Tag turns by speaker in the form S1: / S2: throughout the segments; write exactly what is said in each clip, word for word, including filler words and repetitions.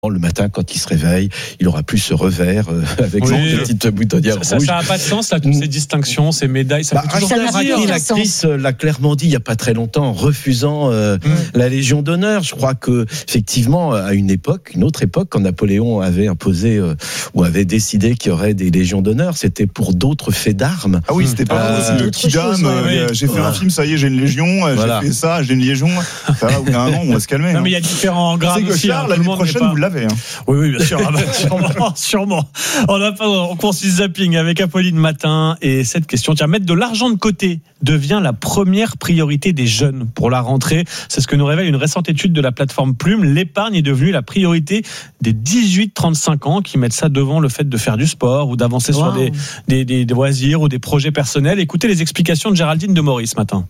S1: le matin, quand il se réveille, il aura plus ce revers euh, avec
S2: oui,
S1: ses petites boutonnières
S2: ça,
S1: rouges.
S2: Ça n'a pas de sens, là, toutes ces distinctions, ces médailles. Ça
S1: bah,
S2: fait toujours
S1: plaisir. L'actrice l'a clairement dit il n'y a pas très longtemps, en refusant euh, mmh. la Légion d'honneur. Je crois que effectivement, à une époque, une autre époque, quand Napoléon avait imposé euh, ou avait décidé qu'il y aurait des Légions d'honneur, c'était pour d'autres faits d'armes.
S3: Ah oui, c'était pas euh, le kidam. Euh, oui. J'ai fait voilà. un film, ça y est, j'ai une Légion. Voilà. J'ai fait ça, j'ai une Légion. Ça va, au bout d'un moment, on va se calmer.
S2: Non,
S3: hein.
S2: mais il y a différents grades.
S3: C'est que Charles, l'année prochaine, pas... vous l'avez. Hein.
S2: Oui, oui, bien sûr. Ah bah, sûrement, sûrement. On, a pas, on poursuit le zapping avec Apolline Matin et cette question. Tiens, mettre de l'argent de côté devient la première priorité des jeunes pour la rentrée. C'est ce que nous révèle une récente étude de la plateforme Plume. L'épargne est devenue la priorité des dix-huit trente-cinq ans qui mettent ça devant le fait de faire du sport ou d'avancer wow. sur des, des, des, des loisirs ou des projets personnels. Écoutez les explications de Géraldine de Maurice ce matin.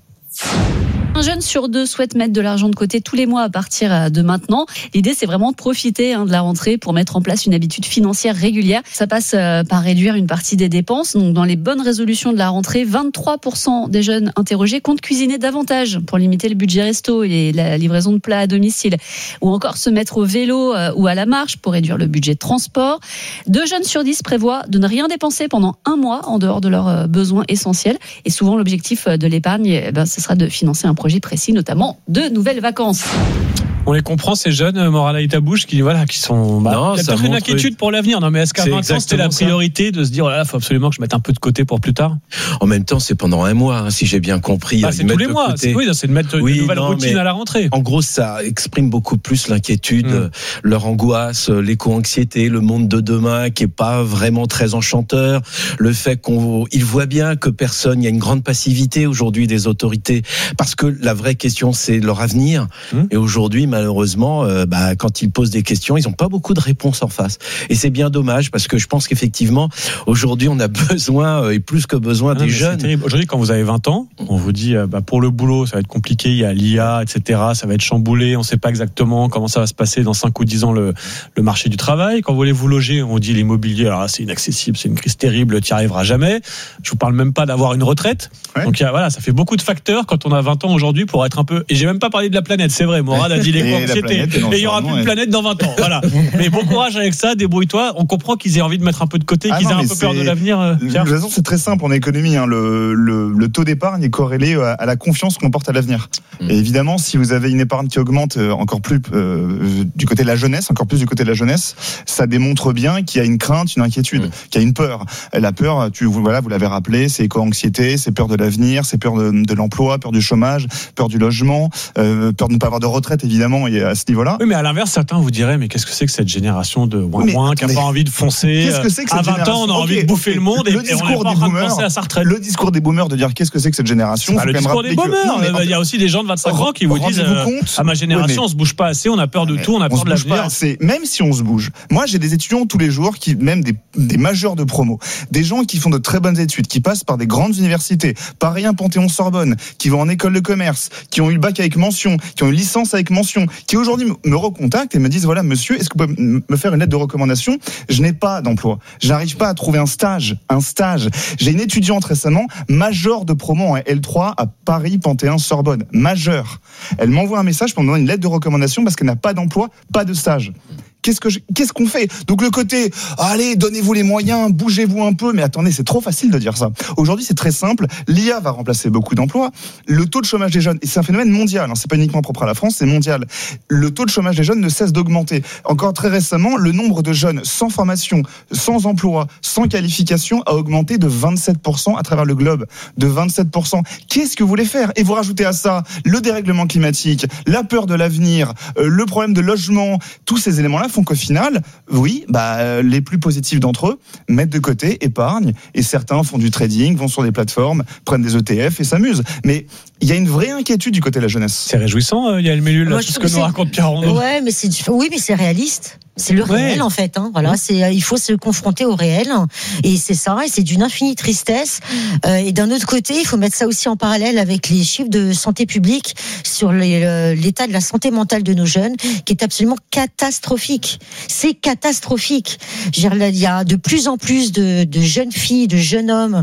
S4: Un jeune sur deux souhaite mettre de l'argent de côté tous les mois à partir de maintenant. L'idée, c'est vraiment de profiter hein, de la rentrée pour mettre en place une habitude financière régulière. Ça passe euh, par réduire une partie des dépenses. Donc, dans les bonnes résolutions de la rentrée, vingt-trois pour cent des jeunes interrogés comptent cuisiner davantage pour limiter le budget resto et la livraison de plats à domicile. Ou encore se mettre au vélo euh, ou à la marche pour réduire le budget de transport. Deux jeunes sur dix prévoient de ne rien dépenser pendant un mois en dehors de leurs euh, besoins essentiels. Et souvent, l'objectif de l'épargne, eh ben, ce sera de financer un projet précis, notamment de nouvelles vacances.
S2: On les comprend, ces jeunes, Morala Itabouche, qui, voilà, qui sont. Bah, non, il y a peut-être une inquiétude pour l'avenir. Non, mais est-ce qu'à vingt ans, c'était la priorité ça. de se dire, il oh faut absolument que je mette un peu de côté pour plus tard?
S1: En même temps, c'est pendant un mois, hein, si j'ai bien compris.
S2: Ah, c'est tous les mois. C'est, oui, c'est de mettre oui, une nouvelle non, routine à la rentrée.
S1: En gros, ça exprime beaucoup plus l'inquiétude, mmh. leur angoisse, l'éco-anxiété, le monde de demain qui est pas vraiment très enchanteur. Le fait qu'on, ils voient bien que personne, il y a une grande passivité aujourd'hui des autorités. Parce que la vraie question, c'est leur avenir. Mmh. Et aujourd'hui, malheureusement, euh, bah, quand ils posent des questions, ils n'ont pas beaucoup de réponses en face. Et c'est bien dommage parce que je pense qu'effectivement, aujourd'hui, on a besoin, euh, et plus que besoin, ah des non, jeunes.
S2: C'est terrible. Aujourd'hui, quand vous avez vingt ans, on vous dit, euh, bah, pour le boulot, ça va être compliqué, il y a l'I A, et cetera. Ça va être chamboulé, on ne sait pas exactement comment ça va se passer dans cinq ou dix ans le, le marché du travail. Quand vous voulez vous loger, on vous dit l'immobilier, alors là, c'est inaccessible, c'est une crise terrible, tu n'y arriveras jamais. Je vous parle même pas d'avoir une retraite. Ouais. Donc, voilà, ça fait beaucoup de facteurs quand on a vingt ans aujourd'hui pour être un peu, et j'ai même pas parlé de la planète, c'est vrai, Morad a dit les et il y aura plus de planète dans vingt ans. Voilà. Mais bon courage avec ça, débrouille-toi. On comprend qu'ils aient envie de mettre un peu de côté, ah qu'ils non, aient un peu peur de l'avenir. Euh,
S3: de toute façon, c'est très simple en économie. Hein. Le, le, le taux d'épargne est corrélé à, à la confiance qu'on porte à l'avenir. Mmh. Et évidemment, si vous avez une épargne qui augmente encore plus euh, du côté de la jeunesse, encore plus du côté de la jeunesse, ça démontre bien qu'il y a une crainte, une inquiétude, mmh. qu'il y a une peur. La peur, tu, voilà, vous l'avez rappelé, c'est éco-anxiété, c'est peur de l'avenir, c'est peur de, de l'emploi, peur du chômage, peur du logement, euh, peur de ne pas avoir de retraite, évidemment, et à ce niveau-là.
S2: Oui, mais à l'inverse, certains vous diraient, mais qu'est-ce que c'est que cette génération de ouin-ouin qui n'a pas envie de foncer?
S3: Qu'est-ce que c'est que cette
S2: à vingt ans, on a envie okay, de bouffer okay. le monde et, le et on n'est pas en train boomers, de penser à sa retraite.
S3: Le discours des boomers de dire qu'est-ce que c'est que cette génération?
S2: Bah, le discours des boomers. Il que... y a aussi des gens de vingt-cinq ans qui vous disent, euh, à ma génération, oui, on se bouge pas assez, on a peur de tout, on a peur de l'avenir.
S3: Même si on se bouge. Moi, j'ai des étudiants tous les jours, qui, même des, des majeurs de promo, des gens qui font de très bonnes études, qui passent par des grandes universités, Paris un, Panthéon-Sorbonne, qui vont en école de commerce, qui ont eu le bac avec mention, qui ont une licence avec mention, qui aujourd'hui me recontactent et me disent, voilà, monsieur, est-ce que vous pouvez me faire une lettre de recommandation? Je n'ai pas d'emploi. J'arrive pas à trouver un stage. Un stage. J'ai une étudiante récemment, majeure de promo en L trois à Paris, Panthéon, Sorbonne. Majeure. Elle m'envoie un message pour me donner une lettre de recommandation parce qu'elle n'a pas d'emploi, pas de stage. Qu'est-ce, que je, qu'est-ce qu'on fait? Donc le côté, allez, donnez-vous les moyens, bougez-vous un peu, mais attendez, c'est trop facile de dire ça. Aujourd'hui, c'est très simple, l'I A va remplacer beaucoup d'emplois, le taux de chômage des jeunes, et c'est un phénomène mondial, hein, c'est pas uniquement propre à la France, c'est mondial. Le taux de chômage des jeunes ne cesse d'augmenter. Encore très récemment, le nombre de jeunes sans formation, sans emploi, sans qualification a augmenté de vingt-sept pour cent à travers le globe, de vingt-sept pour cent. Qu'est-ce que vous voulez faire? Et vous rajoutez à ça le dérèglement climatique, la peur de l'avenir, euh, le problème de logement, tous ces éléments-là font qu'au final, oui, bah, les plus positifs d'entre eux mettent de côté, épargnent, et certains font du trading, vont sur des plateformes, prennent des E T F et s'amusent. Mais il y a une vraie inquiétude du côté de la jeunesse.
S2: C'est réjouissant, euh, Yael Mellul, là, tout ce que, que nous raconte Pierre Rondeau.
S5: Ouais, mais c'est, oui, mais c'est réaliste. C'est le réel, ouais. en fait. Hein. Voilà, c'est, il faut se confronter au réel. Et c'est ça, et c'est d'une infinie tristesse. Euh, et d'un autre côté, il faut mettre ça aussi en parallèle avec les chiffres de santé publique sur les, euh, l'état de la santé mentale de nos jeunes, qui est absolument catastrophique. C'est catastrophique. Il y a de plus en plus de, de jeunes filles, de jeunes hommes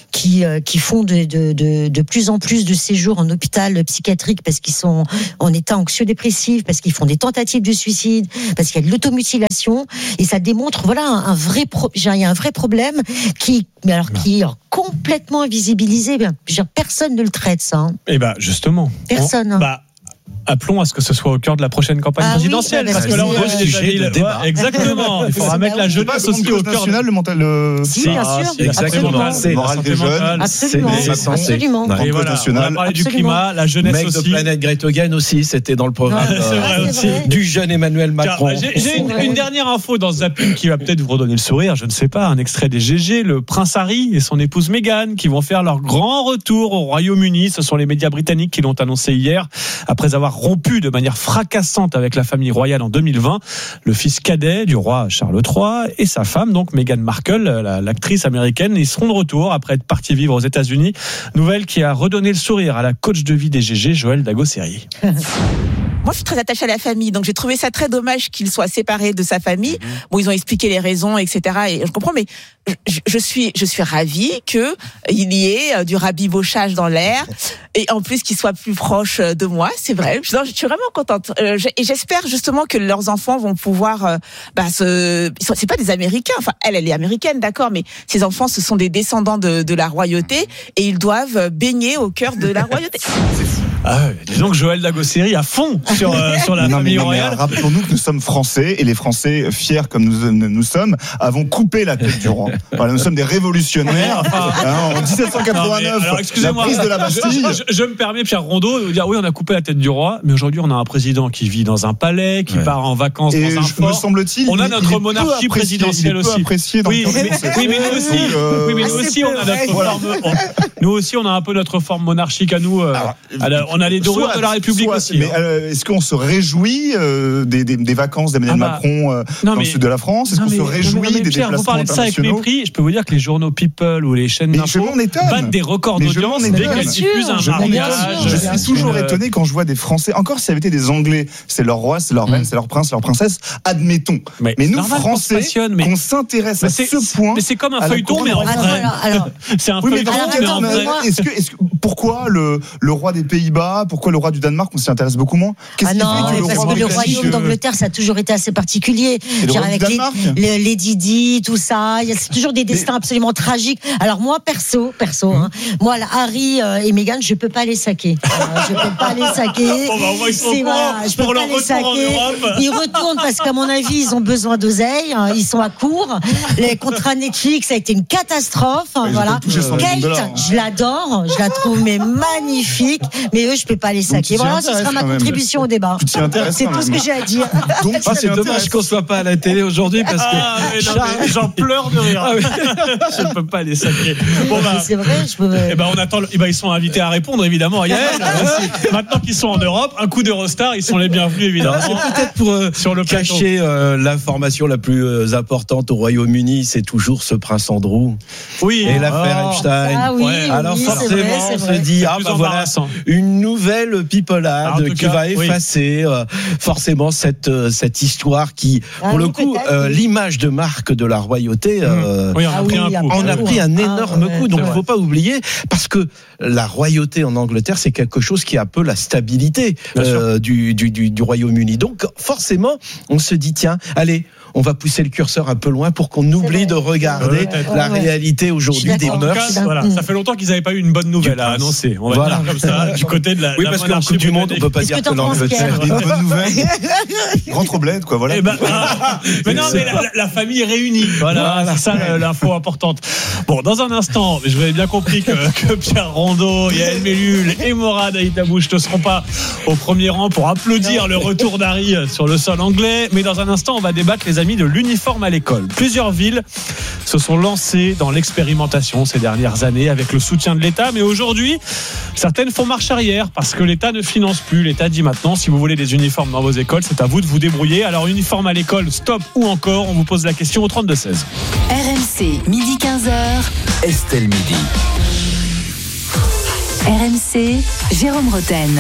S5: qui euh, qui font de, de de de plus en plus de séjours en hôpital psychiatrique parce qu'ils sont en état anxio-dépressif, parce qu'ils font des tentatives de suicide, parce qu'il y a de l'automutilation, et ça démontre voilà un, un vrai pro, il y a un vrai problème qui mais alors qui est complètement invisibilisé. Bien, personne ne le traite ça. Hein.
S2: Et ben justement.
S5: Personne.
S2: On, bah, appelons à ce que ce soit au cœur de la prochaine campagne
S5: ah
S2: présidentielle,
S5: oui,
S2: parce que là on voit
S1: le
S2: des
S1: sujet de débat.
S2: Ouais, exactement. Il faudra mettre la jeunesse aussi au cœur.
S3: National, le mental. Le...
S5: Si, bien
S2: ah,
S5: sûr.
S2: Si, exactement.
S1: C'est
S3: la santé mentale.
S5: Absolument.
S1: C'est
S5: Absolument.
S2: Et voilà, on a parlé du climat, la jeunesse
S1: Mec
S2: aussi.
S1: de Planète Gretogen aussi, c'était dans le programme
S2: Ouais, c'est vrai
S1: euh,
S2: aussi.
S1: du jeune Emmanuel Macron.
S2: J'ai, j'ai une, une dernière info dans Zapping qui va peut-être vous redonner le sourire, je ne sais pas, un extrait des G G, le prince Harry et son épouse Meghan qui vont faire leur grand retour au Royaume-Uni. Ce sont les médias britanniques qui l'ont annoncé hier, après avoir rompu de manière fracassante avec la famille royale en deux mille vingt. Le fils cadet du roi Charles trois et sa femme, donc Meghan Markle, la, l'actrice américaine, ils seront de retour après être partis vivre aux États-Unis. Nouvelle qui a redonné le sourire à la coach de vie des G G, Joëlle Dagosseri.
S6: Moi, je suis très attachée à la famille, donc j'ai trouvé ça très dommage qu'il soit séparé de sa famille. Bon, ils ont expliqué les raisons, et cetera. Et je comprends, mais je, je suis, je suis ravie que il y ait du rabibochage dans l'air, et en plus qu'il soit plus proche de moi. C'est vrai. Je, je suis vraiment contente, euh, et j'espère justement que leurs enfants vont pouvoir, euh, bah, se, c'est pas des Américains. Enfin, elle, elle est américaine, d'accord, mais ces enfants, ce sont des descendants de, de la royauté, et ils doivent baigner au cœur de la royauté.
S2: Ah, dis donc Joëlle Dagosseri à fond sur, euh, sur la
S3: non,
S2: famille
S3: mais, non,
S2: royale.
S3: mais, rappelons-nous que nous sommes français et les Français, fiers comme nous, nous sommes, avons coupé la tête du roi. Voilà, nous sommes des révolutionnaires.
S2: Enfin,
S3: hein, en dix-sept cent quatre-vingt-neuf,
S2: non, alors, excusez-moi,
S3: la prise de la Bastille.
S2: Je, je, je me permets, Pierre Rondeau, de dire oui, on a coupé la tête du roi, mais aujourd'hui on a un président qui vit dans un palais, qui ouais. part en vacances
S3: et
S2: dans un
S3: je,
S2: fort.
S3: Me semble-t-il,
S2: on a
S3: il,
S2: notre
S3: il
S2: monarchie présidentielle
S3: aussi.
S2: Apprécié
S3: dans
S2: oui,
S3: le
S2: mais, oui, mais nous aussi, Donc, euh, oui, mais nous aussi on a notre
S3: voilà.
S2: forme. On, nous aussi on a un peu notre forme monarchique à nous. Euh,
S3: alors,
S2: alors, on a les dorures de la République
S3: soit,
S2: aussi.
S3: Mais
S2: hein.
S3: euh, est-ce qu'on se réjouit euh, des, des, des vacances d'Emmanuel ah bah, Macron euh, non, dans mais, le sud de la France? Est-ce qu'on mais, se réjouit non, mais, non, mais, des Pierre, déplacements internationaux? Vous parlez de ça avec mépris.
S2: Je peux vous dire que les journaux People ou les chaînes d'info battent des records d'audience dès qu'elles diffusent un mariage.
S3: Je suis toujours étonné quand je vois des Français, encore si ça avait été des Anglais, c'est leur roi, c'est leur reine, c'est leur prince, leur princesse, admettons. Mais nous, Français, qu'on s'intéresse à ce point.
S2: Mais c'est comme un feuilleton, mais en vrai. C'est un feuilleton, mais en vrai.
S3: Pourquoi le roi des Pays-Bas, pourquoi le roi du Danemark, on s'y intéresse beaucoup moins?
S5: Ah non, parce que le royaume d'Angleterre, ça a toujours été assez particulier. Avec les Lady Di, tout ça, il y a toujours des destins absolument tragiques. Alors moi, perso, perso, hein, moi, Harry et Meghan, je peux pas les saquer. Je peux pas les saquer.
S2: Bon, bah, on va, ils sont
S5: voilà, je peux
S2: pour
S5: pas
S2: leur
S5: les
S2: retour
S5: saquer.
S2: en Europe.
S5: Ils retournent parce qu'à mon avis, ils ont besoin d'oseille. Ils sont à court. Les contrats Netflix, ça a été une catastrophe.
S3: Ouais,
S5: voilà. Kate, je l'adore, je la trouve mais magnifique. Mais eux, je peux pas les saquer. Voilà, ce sera ma contribution au débat. C'est tout ce que j'ai à dire.
S1: Donc, ah, c'est dommage qu'on soit pas à la télé aujourd'hui parce que
S2: ah, non, j'en pleure de rire. Ah, oui. Je ne peux pas les saquer.
S5: Bon, bah, c'est vrai, je peux.
S2: Eh ben, on attend. Eh ben, ils sont invités à répondre évidemment. Yael, maintenant qu'ils sont en Europe, un coup d'Eurostar, ils sont les bienvenus évidemment.
S1: C'est peut-être pour euh, sur le cacher euh, l'information la plus euh, importante au Royaume-Uni, c'est toujours ce prince Andrew.
S2: Oui.
S1: Et l'affaire
S2: oh.
S1: Epstein.
S5: Ah oui,
S1: ouais. Alors
S5: oui,
S1: forcément,
S5: c'est vrai, c'est
S1: on se dit
S2: c'est
S1: ah bah voilà une nouvelle pipolade qui cas, va effacer oui. euh, forcément cette euh, cette histoire qui, ah, pour oui, le coup, euh, oui. l'image de marque de la royauté euh,
S2: oui, on a pris
S5: ah,
S2: un coup.
S1: On a pris un énorme ah, coup. Donc il ne faut pas oublier parce que la royauté en Angleterre, c'est quelque chose qui a un peu la stabilité euh, du, du, du, du Royaume-Uni. Donc forcément, on se dit tiens, allez, on va pousser le curseur un peu loin pour qu'on oublie de regarder ouais, la ouais. réalité aujourd'hui des mœurs.
S2: Cas, voilà, ça fait longtemps qu'ils n'avaient pas eu une bonne nouvelle à annoncer. On va
S1: voilà.
S2: dire comme ça, du côté de la.
S1: Oui,
S2: la
S1: parce qu'en Coupe du Monde, on ne peut pas dire que, que l'Angleterre
S3: est une bonne nouvelle. Rentre au bled, quoi, voilà.
S2: Eh ben, ah, mais non, mais la, la famille est réunie. Voilà, voilà. C'est ça l'info importante. Bon, dans un instant, je vais bien compris que, que Pierre Rondeau, Yael Mellul et Morad Aïtabouche ne seront pas au premier rang pour applaudir le retour d'Harry sur le sol anglais. Mais dans un instant, on va débattre, les amis, de l'uniforme à l'école. Plusieurs villes se sont lancées dans l'expérimentation ces dernières années avec le soutien de l'État, mais aujourd'hui, certaines font marche arrière parce que l'État ne finance plus. L'État dit maintenant, si vous voulez des uniformes dans vos écoles, c'est à vous de vous débrouiller. Alors, uniforme à l'école, stop ou encore? On vous pose la question au trente-deux seize.
S7: R M C, midi quinze heures.
S8: Estelle Midi.
S7: R M C, Jérôme Rotten.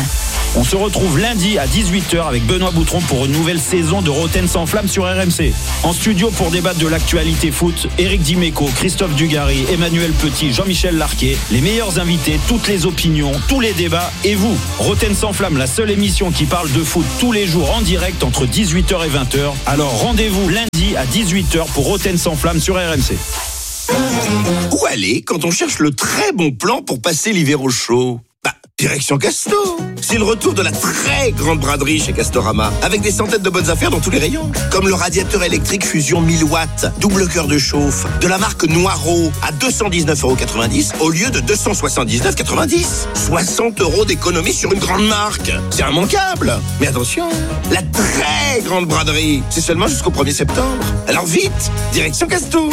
S8: On se retrouve lundi à dix-huit heures avec Benoît Boutron pour une nouvelle saison de Roten sans flamme sur R M C. En studio pour débattre de l'actualité foot, Éric Dimeco, Christophe Dugarry, Emmanuel Petit, Jean-Michel Larquet, les meilleurs invités, toutes les opinions, tous les débats et vous. Roten sans flamme, la seule émission qui parle de foot tous les jours en direct entre dix-huit heures et vingt heures. Alors rendez-vous lundi à dix-huit heures pour Roten sans flamme sur R M C.
S9: Où aller quand on cherche le très bon plan pour passer l'hiver au chaud ? Bah, direction Casto. C'est le retour de la très grande braderie chez Castorama, avec des centaines de bonnes affaires dans tous les rayons. Comme le radiateur électrique Fusion mille watts, double cœur de chauffe, de la marque Noireau, à deux cent dix-neuf euros quatre-vingt-dix au lieu de deux cent soixante-dix-neuf euros quatre-vingt-dix. soixante euros d'économie sur une grande marque. C'est immanquable. Mais attention, la très grande braderie, c'est seulement jusqu'au premier septembre. Alors vite, direction Casto.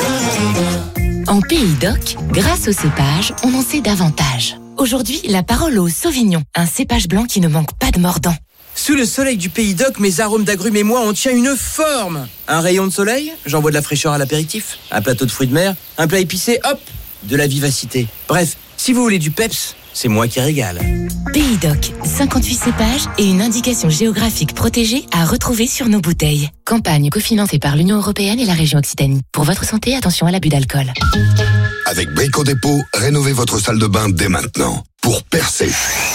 S10: En Pays d'Oc, grâce au cépage, on en sait davantage. Aujourd'hui, la parole au Sauvignon, un cépage blanc qui ne manque pas de mordant.
S11: Sous le soleil du Pays d'Oc, mes arômes d'agrumes et moi, on tient une forme. Un rayon de soleil, j'envoie de la fraîcheur à l'apéritif. Un plateau de fruits de mer, un plat épicé, hop, de la vivacité. Bref, si vous voulez du peps, c'est moi qui régale.
S10: Pays d'Oc, cinquante-huit cépages et une indication géographique protégée à retrouver sur nos bouteilles. Campagne cofinancée par l'Union européenne et la région Occitanie. Pour votre santé, attention à l'abus d'alcool.
S12: Avec Brico Dépôt, rénovez votre salle de bain dès maintenant. Pour percer,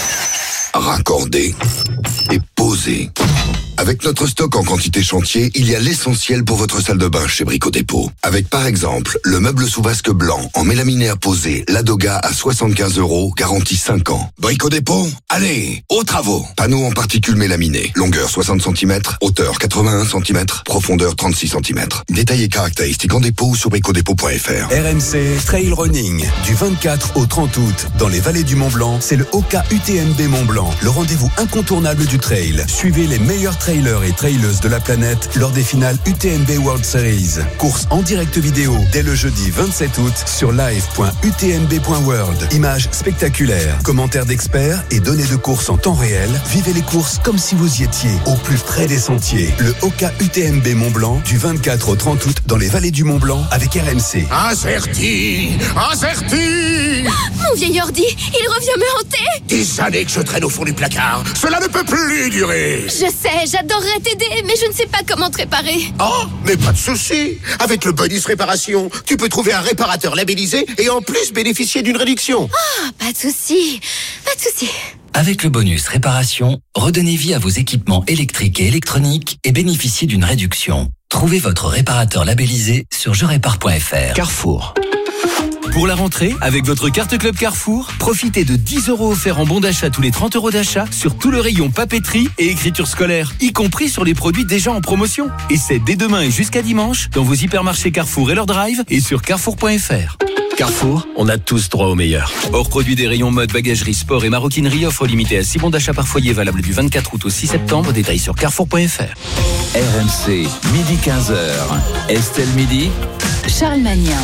S12: raccorder et poser. Avec notre stock en quantité chantier, il y a l'essentiel pour votre salle de bain chez Brico Dépôt. Avec par exemple, le meuble sous vasque blanc en mélaminé à poser, Ladoga à soixante-quinze euros, garantie cinq ans. Brico Dépôt, allez, aux travaux. Panneau en particules mélaminées, longueur soixante centimètres, hauteur quatre-vingt-un centimètres, profondeur trente-six centimètres. Détails et caractéristiques en dépôt ou sur bricodépôt point f r.
S13: R M C Trail Running, du vingt-quatre au trente août, dans les vallées du Mont Blanc, c'est le Oka U T M B Mont Blanc, le rendez-vous incontournable du trail. Suivez les meilleurs trailers et traileuses de la planète lors des finales U T M B World Series. Course en direct vidéo dès le jeudi vingt-sept août sur live point u t m b point world. Images spectaculaires, commentaires d'experts et données de course en temps réel. Vivez les courses comme si vous y étiez, au plus près des sentiers. Le Oka U T M B Mont Blanc du vingt-quatre au trente août dans les vallées du Mont Blanc avec R M C.
S14: Incerti, incerti.
S15: Mon vieil ordi, il revient me hanter.
S14: Des années que je traîne au fond du placard. Cela ne peut plus durer.
S15: Je sais, j'adorerais t'aider, mais je ne sais pas comment te réparer.
S14: Oh, mais pas de souci. Avec le bonus réparation, tu peux trouver un réparateur labellisé et en plus bénéficier d'une réduction.
S15: Ah, oh, pas de souci, pas de souci.
S16: Avec le bonus réparation, redonnez vie à vos équipements électriques et électroniques et bénéficiez d'une réduction. Trouvez votre réparateur labellisé sur je répare point f r.
S17: Carrefour. Pour la rentrée, avec votre carte Club Carrefour, profitez de dix euros offerts en bon d'achat tous les trente euros d'achat sur tout le rayon papeterie et écriture scolaire, y compris sur les produits déjà en promotion. Et c'est dès demain et jusqu'à dimanche dans vos hypermarchés Carrefour et leur drive et sur carrefour point f r.
S18: Carrefour, on a tous droit au meilleur.
S17: Hors produit des rayons mode, bagagerie, sport et maroquinerie, offre limitée à six bons d'achat par foyer, valable du vingt-quatre août au six septembre. Détails sur carrefour point f r.
S19: R M C, midi quinze heures. Estelle Midi.
S7: Charles Magnien.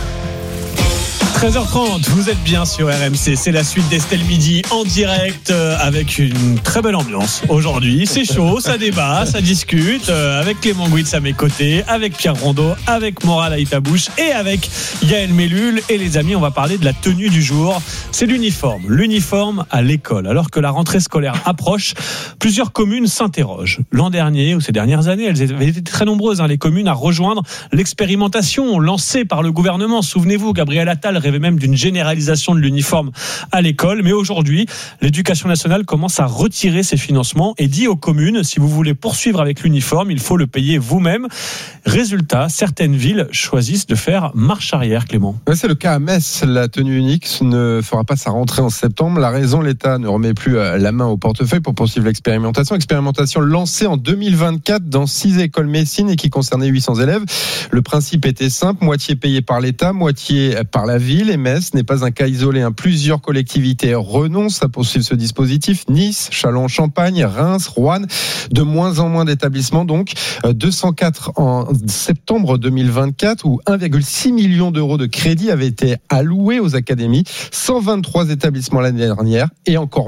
S2: treize heures trente, vous êtes bien sur R M C, c'est la suite d'Estelle Midi en direct euh, avec une très belle ambiance aujourd'hui. C'est chaud, ça débat, ça discute euh, avec Clément Gouitz à mes côtés, avec Pierre Rondeau, avec Moral Aïtabouche et avec Yael Mellul. Et les amis, on va parler de la tenue du jour. C'est l'uniforme, l'uniforme à l'école. Alors que la rentrée scolaire approche, plusieurs communes s'interrogent. L'an dernier ou ces dernières années, elles avaient été très nombreuses, hein, les communes à rejoindre l'expérimentation lancée par le gouvernement. Souvenez-vous, Gabriel Attal rêvait même d'une généralisation de l'uniforme à l'école. Mais aujourd'hui, l'éducation nationale commence à retirer ses financements et dit aux communes, si vous voulez poursuivre avec l'uniforme, il faut le payer vous-même. Résultat, certaines villes choisissent de faire marche arrière, Clément.
S20: Ouais, c'est le cas à Metz. La tenue unique ne fera pas sa rentrée en septembre. La raison, l'État ne remet plus la main au portefeuille pour poursuivre l'expérimentation. Expérimentation lancée en deux mille vingt-quatre dans six écoles messines et qui concernait huit cents élèves. Le principe était simple, moitié payé par l'État, moitié par la ville. Et Metz n'est pas un cas isolé. Hein. Plusieurs collectivités renoncent à poursuivre ce dispositif. Nice, Châlons-en-Champagne, Reims, Roanne. De moins en moins d'établissements. Donc, deux cent quatre en septembre deux mille vingt-quatre, où un virgule six million d'euros de crédit avaient été alloués aux académies. cent vingt-trois établissements l'année dernière et encore moins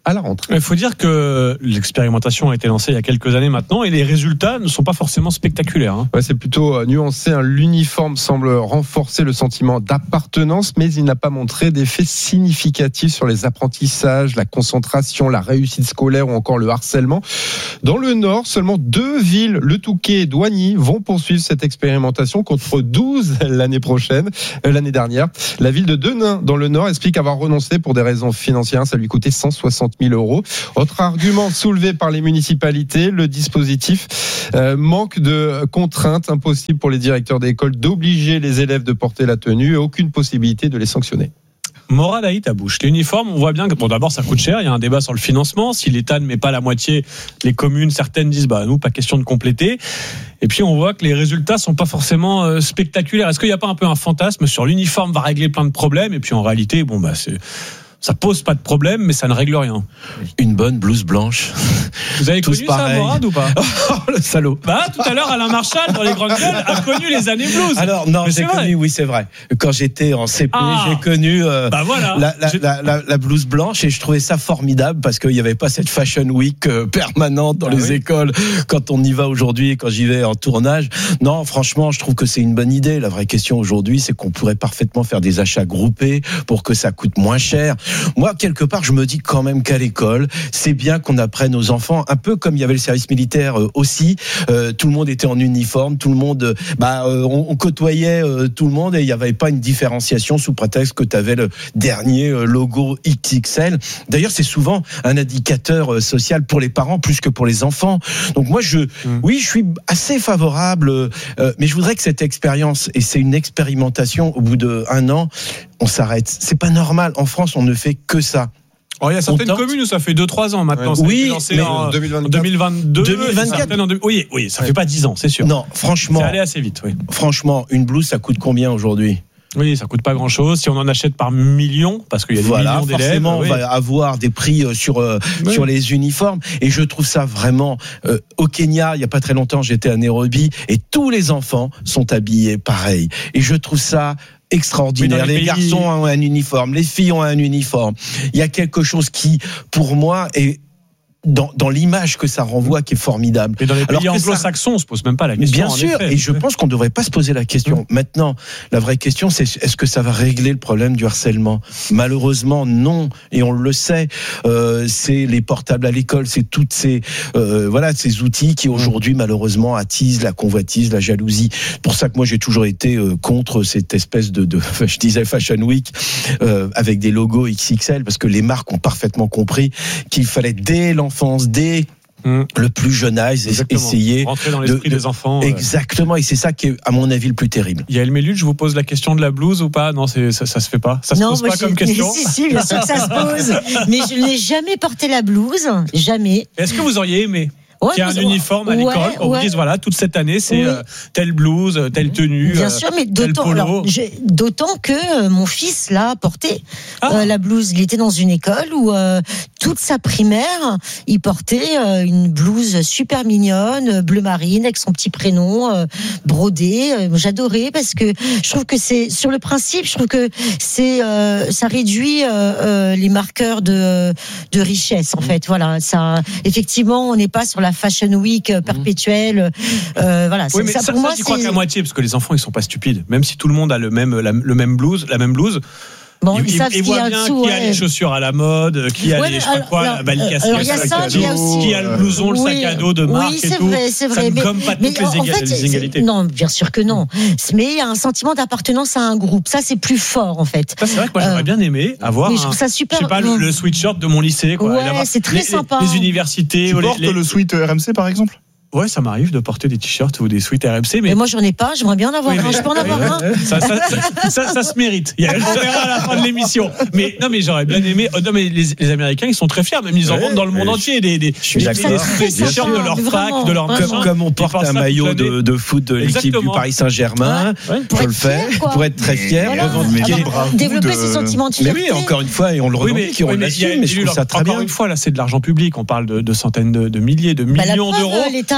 S20: à la rentrée.
S2: Il faut dire que l'expérimentation a été lancée il y a quelques années maintenant et les résultats ne sont pas forcément spectaculaires. Hein.
S20: Ouais, c'est plutôt nuancé. Hein. L'uniforme semble renforcer le sentiment d'appartenance, mais il n'a pas montré d'effet significatif sur les apprentissages, la concentration, la réussite scolaire ou encore le harcèlement. Dans le Nord, seulement deux villes, Le Touquet et Douagny, vont poursuivre cette expérimentation contre douze l'année prochaine, euh, l'année dernière. La ville de Denain, dans le Nord, explique avoir renoncé pour des raisons financières. Ça lui coûtait cent soixante mille euros. Autre argument soulevé par les municipalités, le dispositif euh, manque de contraintes, impossible pour les directeurs d'école d'obliger les élèves de porter la tenue et aucune possibilité de les sanctionner.
S2: Morale à ta bouche. L'uniforme, on voit bien que bon, d'abord ça coûte cher. Il y a un débat sur le financement. Si l'État ne met pas la moitié, les communes, certaines disent bah nous pas question de compléter. Et puis on voit que les résultats sont pas forcément euh, spectaculaires. Est-ce qu'il n'y a pas un peu un fantasme sur l'uniforme va régler plein de problèmes et puis en réalité bon bah c'est ça pose pas de problème, mais ça ne règle rien.
S1: Une bonne blouse blanche.
S2: Vous avez connu ça, Morad, ou pas?
S1: Oh, le salaud.
S2: Bah, tout à l'heure, Alain Marchal, dans les grandes gueules, a connu les années blues.
S1: Alors, non, mais j'ai connu, oui, c'est vrai. Quand j'étais en C P, ah, j'ai connu euh,
S2: bah voilà.
S1: la, la,
S2: je...
S1: la, la, la blouse blanche et je trouvais ça formidable parce qu'il n'y avait pas cette fashion week euh, permanente dans ah, les oui. écoles quand on y va aujourd'hui et quand j'y vais en tournage. Non, franchement, je trouve que c'est une bonne idée. La vraie question aujourd'hui, c'est qu'on pourrait parfaitement faire des achats groupés pour que ça coûte moins cher. Moi, quelque part, je me dis quand même qu'à l'école, c'est bien qu'on apprenne aux enfants, un peu comme il y avait le service militaire euh, aussi, euh, tout le monde était en uniforme, tout le monde, euh, bah, euh, on, on côtoyait euh, tout le monde et il n'y avait pas une différenciation sous prétexte que tu avais le dernier euh, logo X X L. D'ailleurs, c'est souvent un indicateur euh, social pour les parents plus que pour les enfants. Donc moi, je, mmh. oui, je suis assez favorable, euh, mais je voudrais que cette expérience, et c'est une expérimentation au bout d'un an, on s'arrête. C'est pas normal. En France, on ne fait que ça.
S2: Alors, il y a certaines communes où ça fait deux trois ans maintenant. Ouais.
S1: Oui,
S2: mais en deux mille vingt-deux, deux mille vingt-quatre. En deux... Oui, oui, ça fait pas dix ans, c'est sûr.
S1: Non, franchement.
S2: C'est allé assez vite, oui.
S1: Franchement, une blouse, ça coûte combien aujourd'hui ?
S2: Oui, ça coûte pas grand-chose. Si on en achète par millions, parce qu'il y a des
S1: voilà,
S2: millions d'élèves,
S1: forcément,
S2: oui.
S1: on va avoir des prix sur euh, oui. sur les uniformes. Et je trouve ça vraiment. Euh, au Kenya, il y a pas très longtemps, j'étais à Nairobi et tous les enfants sont habillés pareil. Et je trouve ça extraordinaire. Les, les pays... garçons ont un uniforme, les filles ont un uniforme. Il y a quelque chose qui, pour moi, est Dans, dans l'image que ça renvoie, qui est formidable.
S2: Mais dans les pays anglo-saxons, ça... on se pose même pas la question.
S1: Bien sûr, effet. Et je pense qu'on ne devrait pas se poser la question. Mmh. Maintenant, la vraie question, c'est est-ce que ça va régler le problème du harcèlement ? Malheureusement, non. Et on le sait. Euh, c'est les portables à l'école, c'est toutes ces euh, voilà ces outils qui aujourd'hui, mmh. malheureusement, attisent la convoitise, la jalousie. C'est pour ça que moi, j'ai toujours été euh, contre cette espèce de, de je disais Fashion Week euh, avec des logos X X L, parce que les marques ont parfaitement compris qu'il fallait dès l'enfance L'enfance, dès mmh. le plus jeune âge,
S2: exactement.
S1: Essayer
S2: rentrer dans l'esprit
S1: de,
S2: des enfants.
S1: Exactement, et c'est ça qui est, à mon avis, le plus terrible.
S2: Yael Mélude, je vous pose la question de la blouse ou pas ? Non, c'est, ça, ça se fait pas. Ça se
S5: non,
S2: pose
S5: moi,
S2: pas comme question.
S5: Si, si, bien sûr que ça se pose. Mais je n'ai jamais porté la blouse, jamais.
S2: Est-ce que vous auriez aimé ?
S5: Ouais,
S2: qu'il y a un uniforme à l'école,
S5: ouais,
S2: qu'on
S5: ouais.
S2: vous dise voilà, toute cette année c'est
S5: oui.
S2: euh, telle blouse, telle tenue,
S5: bien sûr, mais d'autant, alors, d'autant que euh, mon fils l'a porté ah. euh, la blouse. Il était dans une école où euh, toute sa primaire, il portait euh, une blouse super mignonne, bleu marine, avec son petit prénom euh, brodé. Euh, j'adorais parce que je trouve que c'est sur le principe, je trouve que c'est euh, ça réduit euh, euh, les marqueurs de de richesse en fait. Voilà, ça effectivement, on n'est pas sur la Fashion Week perpétuelle. Euh, voilà,
S2: oui, mais
S5: ça,
S2: ça
S5: pour
S2: ça,
S5: moi,
S2: j'y crois qu'à moitié, parce que les enfants, ils sont pas stupides. Même si tout le monde a le même, la, le même blouse, la même blouse.
S5: Bon,
S2: ils,
S5: ils,
S2: ils voient bien
S5: dessous,
S2: qui
S5: ouais.
S2: a les chaussures à la mode, qui a ouais, les, je sais pas quoi, la balicasque,
S5: le sac à dos,
S2: qui a le blouson, le
S5: oui,
S2: sac à dos de marque
S5: oui,
S2: et tout.
S5: Vrai, c'est vrai,
S2: ça ne
S5: mais,
S2: gomme pas
S5: mais
S2: toutes les,
S5: fait,
S2: les inégalités.
S5: Non, bien sûr que non. Mais il y a un sentiment d'appartenance à un groupe. Ça, c'est plus fort, en fait.
S2: Ça, c'est vrai que moi, j'aurais bien aimé avoir.
S5: Mais je trouve ça super.
S2: Je sais pas, le, le sweatshirt de mon lycée, quoi.
S5: Ouais, c'est très
S2: les,
S5: sympa.
S2: Les, les universités.
S3: Tu portes le sweat R M C, par exemple ?
S2: Ouais, ça m'arrive de porter des t-shirts ou des sweats R M C, mais,
S5: mais moi j'en ai pas. J'aimerais bien en avoir
S2: oui,
S5: un. Je peux en avoir un.
S2: Ça, ça, ça, ça, ça se mérite. Il y a, on verra à la fin de l'émission. Mais non, mais j'aurais bien aimé. Oh, non, mais les, les Américains, ils sont très fiers. Même ils en vendent dans le monde entier des des,
S1: des,
S2: des, des t-shirts de leur fac, de leur
S1: comme, comme on porte un maillot de, de foot de l'équipe Exactement. Du Paris Saint-Germain. Ouais. Faut le faire pour être très fier.
S5: Voilà. Développer ce sentiment de fierté.
S1: Mais oui, encore une fois, et on le revendique, on l'assume. Mais je trouve ça très bien.
S2: Encore une fois, là, c'est de l'argent public. On parle de centaines de milliers, de millions d'euros.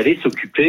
S21: d'aller s'occuper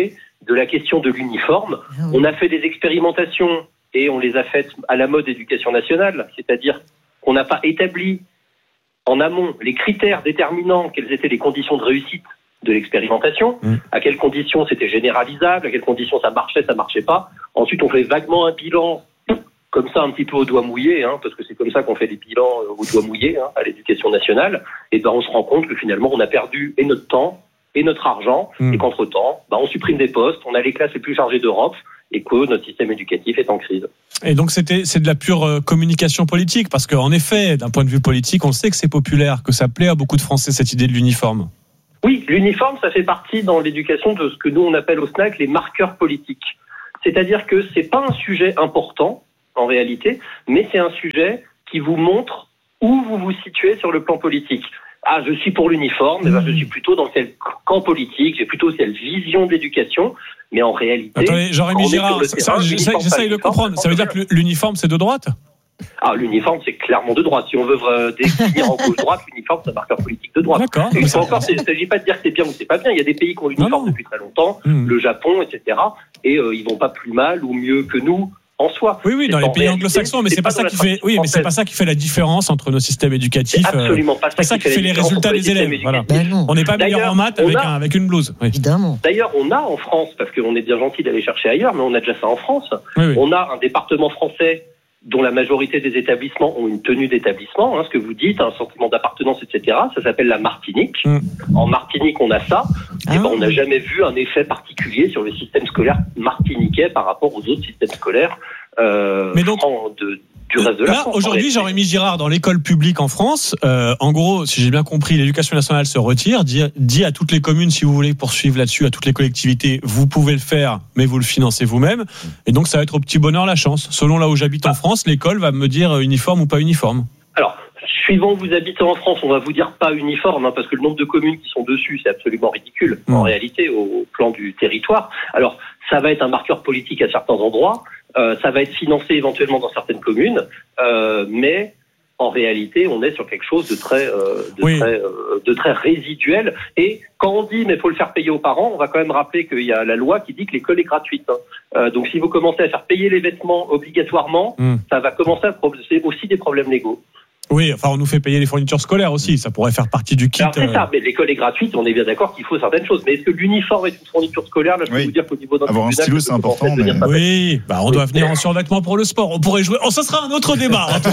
S21: de la question de l'uniforme. On a fait des expérimentations et on les a faites à la mode éducation nationale, c'est-à-dire qu'on n'a pas établi en amont les critères déterminant quelles étaient les conditions de réussite de l'expérimentation, mmh. à quelles conditions c'était généralisable, à quelles conditions ça marchait, ça marchait pas. Ensuite, on fait vaguement un bilan, comme ça, un petit peu au doigt mouillé, hein, parce que c'est comme ça qu'on fait des bilans au doigt mouillé hein, à l'éducation nationale. Et ben, on se rend compte que finalement, on a perdu et notre temps et notre argent, mmh. et qu'entre-temps, ben, on supprime des postes, on a les classes les plus chargées d'Europe, et que notre système éducatif est en crise.
S2: Et donc c'était c'est de la pure euh, communication politique, parce qu'en effet, d'un point de vue politique, on sait que c'est populaire, que ça plaît à beaucoup de Français, cette idée de l'uniforme.
S21: Oui, l'uniforme, ça fait partie dans l'éducation de ce que nous on appelle au S N A C les marqueurs politiques. C'est-à-dire que c'est pas un sujet important en réalité, mais c'est un sujet qui vous montre où vous vous situez sur le plan politique. Ah, je suis pour l'uniforme, mmh. eh ben, je suis plutôt dans quel camp politique, j'ai plutôt quelle vision d'éducation, mais en réalité...
S2: Attendez, Jean-Rémy Girard, ça, terrain, j'essaie, j'essaie de comprendre, ça veut dire que l'uniforme c'est de droite ?
S21: Ah, l'uniforme, c'est clairement de droite. Si on veut euh, définir en gauche-droite, l'uniforme, c'est un marqueur politique de droite.
S2: D'accord.
S21: Et une fois encore, il ne s'agit pas de dire que c'est bien ou c'est pas bien. Il y a des pays qui ont l'uniforme depuis très longtemps, mmh. le Japon, et cetera. Et euh, ils vont pas plus mal ou mieux que nous en soi.
S2: Oui, oui, dans les pays anglo-saxons, mais c'est, c'est pas, pas ça qui fait. Oui, mais c'est pas ça qui fait la différence entre nos systèmes éducatifs.
S21: C'est absolument pas ça,
S2: c'est ça qui fait, fait les résultats des élèves. Voilà. Ben on n'est pas meilleur en maths avec, a, un, avec une blouse. Oui.
S5: Évidemment.
S21: D'ailleurs, on a en France, parce qu'on est bien gentil d'aller chercher ailleurs, mais on a déjà ça en France. Oui, oui. On a un département français dont la majorité des établissements ont une tenue d'établissement, hein, ce que vous dites, un sentiment d'appartenance, et cetera. Ça s'appelle la Martinique. Mm. En Martinique, on a ça. Ah. Et ben, on n'a jamais vu un effet particulier sur le système scolaire martiniquais par rapport aux autres systèmes scolaires euh,
S2: Mais donc,
S21: de, du reste de la
S2: là,
S21: France.
S2: Aujourd'hui, Jean-Rémy Girard, dans l'école publique en France, euh, en gros, si j'ai bien compris, l'éducation nationale se retire, dit, dit à toutes les communes, si vous voulez poursuivre là-dessus, à toutes les collectivités, vous pouvez le faire, mais vous le financez vous-même. Et donc, ça va être au petit bonheur la chance. Selon là où j'habite en France, l'école va me dire uniforme ou pas uniforme.
S21: Alors, suivant où vous habitez en France, on va vous dire pas uniforme, hein, parce que le nombre de communes qui sont dessus, c'est absolument ridicule, mmh. en réalité, au, au plan du territoire. Alors, ça va être un marqueur politique à certains endroits, euh, ça va être financé éventuellement dans certaines communes, euh, mais en réalité, on est sur quelque chose de très, euh, de, oui. très euh, de très résiduel. Et quand on dit mais il faut le faire payer aux parents, on va quand même rappeler qu'il y a la loi qui dit que l'école est gratuite. Hein. Euh, donc si vous commencez à faire payer les vêtements obligatoirement, mmh. ça va commencer à poser aussi des problèmes légaux.
S2: Oui, enfin, on nous fait payer les fournitures scolaires aussi. Ça pourrait faire partie du kit.
S21: Alors, c'est ça, mais l'école est gratuite, on est bien d'accord qu'il faut certaines choses. Mais est-ce que l'uniforme est une fourniture scolaire ? Là, je peux oui. vous dire qu'au niveau d'un
S3: avoir un stylo, c'est important. Mais...
S2: Oui, bah, on oui. doit venir en survêtement pour le sport. On pourrait jouer. Oh, ça sera un autre débat. En tout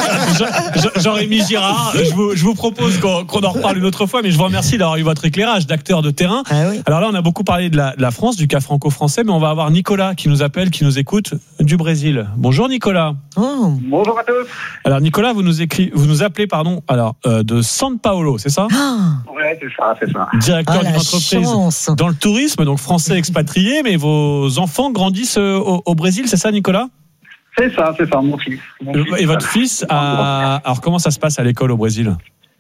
S2: cas, Jean-Rémy Girard, je vous, je vous propose qu'on, qu'on en reparle une autre fois. Mais je vous remercie d'avoir eu votre éclairage d'acteur de terrain.
S5: Ah oui.
S2: Alors là, on a beaucoup parlé de la, de la France, du cas franco-français, mais on va avoir Nicolas qui nous appelle, qui nous écoute du Brésil. Bonjour Nicolas.
S5: Oh.
S21: Bonjour à tous.
S2: Alors Nicolas, vous nous écrit, vous nous appelez, pardon. Alors, euh, de São Paulo, c'est ça ?
S21: Ah. Ouais, c'est ça, c'est ça.
S2: Directeur
S5: oh,
S2: d'une entreprise
S5: chance.
S2: dans le tourisme, donc français expatrié, mais vos enfants grandissent au, au Brésil, c'est ça, Nicolas ?
S21: C'est ça, c'est ça, mon fils. Mon
S2: Et
S21: fils,
S2: votre
S21: ça.
S2: fils a... Alors, comment ça se passe à l'école au Brésil ?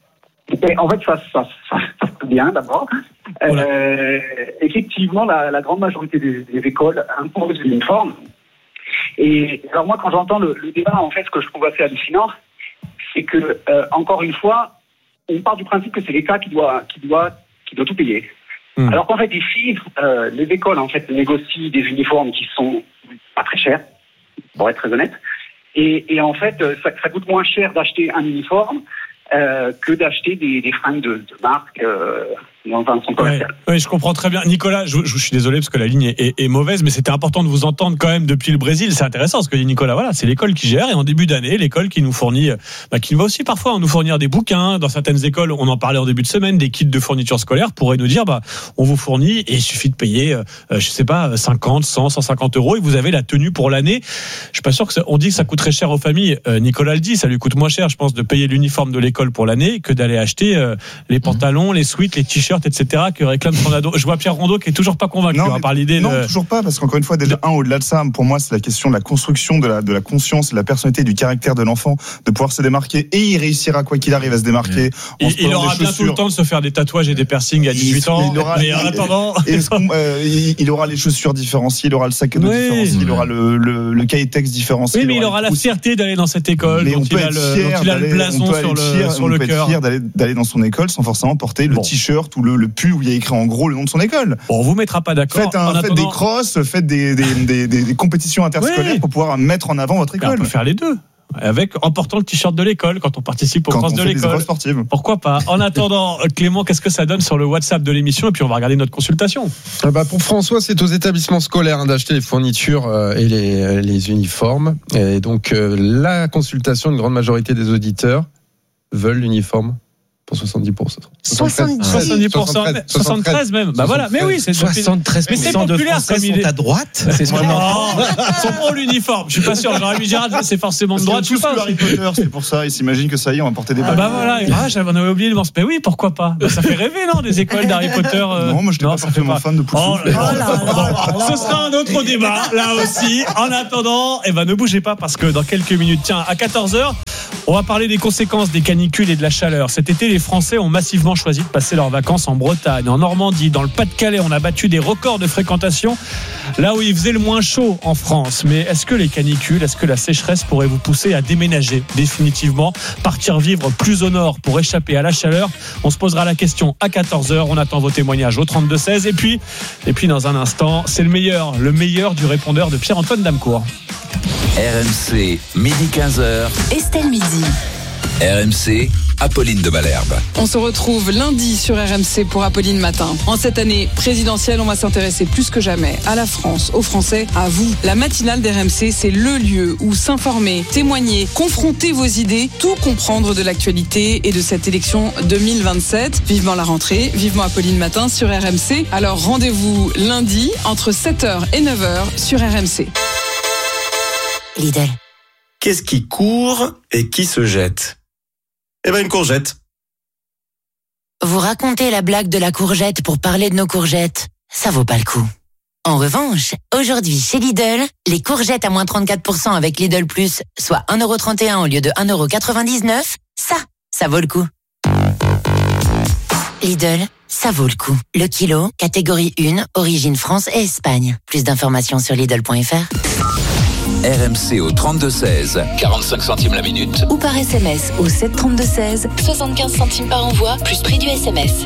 S21: Et en fait, ça, ça, ça, ça se passe bien, d'abord. Euh, effectivement, la, la grande majorité des, des écoles imposent l'uniforme. Et alors moi, quand j'entends le, le débat, en fait, ce que je trouve assez hallucinant, c'est que, euh, encore une fois, on part du principe que c'est l'État qui doit, qui doit, qui doit tout payer. Mmh. Alors qu'en fait, ici, euh, les écoles, en fait, négocient des uniformes qui sont pas très chers, pour être très honnête. Et, et en fait, ça, ça coûte moins cher d'acheter un uniforme euh, que d'acheter des, des fringues de, de marque euh, dans un centre commercial.
S2: Oui, ouais, je comprends très bien. Nicolas, je, je suis désolé parce que la ligne est, est, est mauvaise, mais c'était important de vous entendre quand même depuis le Brésil. C'est intéressant ce que dit Nicolas. Voilà, c'est l'école qui gère et en début d'année, l'école qui nous fournit, bah, qui va aussi parfois nous fournir des bouquins. Dans certaines écoles, on en parlait en début de semaine, des kits de fourniture scolaire pourraient nous dire, bah, on vous fournit et il suffit de payer, euh, je sais pas, cinquante, cent, cent cinquante euros et vous avez la tenue pour l'année. Je suis pas sûr que ça, on dit que ça coûterait cher aux familles. Euh, Nicolas le dit, ça lui coûte moins cher, je pense, de payer l'uniforme de l'école pour l'année que d'aller acheter euh, les pantalons, les sweats, les t-shirts, et cetera que réclame son ado. Je vois Pierre Rondeau qui est toujours pas convaincu
S3: non,
S2: hein, par l'idée.
S3: Non,
S2: de...
S3: toujours pas, parce qu'encore une fois, déjà un au-delà de ça, pour moi, c'est la question de la construction de la de la conscience, de la personnalité, du caractère de l'enfant, de pouvoir se démarquer. Et il réussira quoi qu'il arrive à se démarquer.
S2: Il, il aura bientôt le temps de se faire des tatouages et des piercings à dix-huit ans.
S3: Il aura,
S2: mais en attendant,
S3: et, euh, il, il aura les chaussures différenciées, il aura le sac à dos oui, différencié, il aura le le, le cahier de texte différencié.
S2: Oui, mais il aura, il aura la fierté d'aller dans cette école.
S3: Mais
S2: dont
S3: on peut
S2: il a
S3: être
S2: le,
S3: fier
S2: dont il a le blason sur le
S3: fier,
S2: sur
S3: on
S2: le
S3: peut
S2: cœur.
S3: être fier d'aller d'aller dans son école sans forcément porter le bon. t-shirt ou le, le pull où il y a écrit en gros le nom de son école.
S2: Bon, on vous mettra pas d'accord.
S3: Faites, un, faites attendant... des crosses, faites des, des, des, des, des compétitions interscolaires oui. pour pouvoir mettre en avant votre école.
S2: On peut faire les deux. Avec, en portant le t-shirt de l'école quand on participe aux
S3: quand
S2: crosses
S3: on
S2: de
S3: fait
S2: l'école.
S3: Des sportives.
S2: Pourquoi pas? En attendant, Clément, qu'est-ce que ça donne sur le WhatsApp de l'émission? Et puis on va regarder notre consultation.
S20: Ah bah pour François, c'est aux établissements scolaires hein, d'acheter les fournitures euh, et les, les uniformes. Et donc euh, la consultation, une grande majorité des auditeurs veulent l'uniforme. Pour soixante-dix pour cent.
S5: soixante-dix.
S2: soixante-dix pour cent. soixante-treize même. Bah voilà. Mais oui, c'est
S1: soixante-treize pour cent de Français sont à droite.
S2: C'est vraiment. Ils sont pour l'uniforme. Je suis pas sûr. J'aurais mis Gérard, c'est forcément de droite.
S3: Je suis pas. Harry Potter, c'est pour ça. Ils s'imaginent que ça y est, on va porter des balles.
S2: Ah bah voilà. Ah, j'avais oublié de mentionner. Mais oui, pourquoi pas? Ça fait rêver, non, des écoles d'Harry Potter.
S3: Non, moi je n'étais pas forcément fan de Poudlard.
S2: Ce sera un autre débat, là aussi. En attendant, eh ben ne bougez pas parce que dans quelques minutes, tiens, à quatorze heures, on va parler des conséquences des canicules et de la chaleur. Cet été, les Français ont massivement choisi de passer leurs vacances en Bretagne, en Normandie, dans le Pas-de-Calais. On a battu des records de fréquentation là où il faisait le moins chaud en France. Mais est-ce que les canicules, est-ce que la sécheresse pourrait vous pousser à déménager définitivement, partir vivre plus au nord pour échapper à la chaleur? On se posera la question à quatorze heures. On attend vos témoignages au trente-deux seize. Et puis, et puis dans un instant, c'est le meilleur, le meilleur du répondeur de Pierre-Antoine Damecourt.
S19: R M C, midi quinze heures.
S7: Estelle Midi.
S19: R M C, Apolline de Malherbe.
S4: On se retrouve lundi sur R M C pour Apolline Matin. En cette année présidentielle, on va s'intéresser plus que jamais à la France, aux Français, à vous. La matinale d'R M C, c'est le lieu où s'informer, témoigner, confronter vos idées, tout comprendre de l'actualité et de cette élection deux mille vingt-sept. Vivement la rentrée, vivement Apolline Matin sur R M C. Alors rendez-vous lundi entre sept heures et neuf heures sur R M C.
S5: Lidl.
S22: Qu'est-ce qui court et qui se jette? Eh ben une courgette.
S5: Vous racontez la blague de la courgette pour parler de nos courgettes. Ça vaut pas le coup. En revanche, aujourd'hui chez Lidl, les courgettes à moins trente-quatre pour cent avec Lidl Plus, soit un euro trente et un au lieu de un euro quatre-vingt-dix-neuf, ça, ça vaut le coup. Lidl, ça vaut le coup. Le kilo, catégorie un, origine France et Espagne. Plus d'informations sur Lidl point F R.
S19: R M C au trente-deux seize, quarante-cinq centimes la minute.
S7: Ou par S M S au sept trente-deux seize, soixante-quinze centimes par envoi, plus prix du S M S.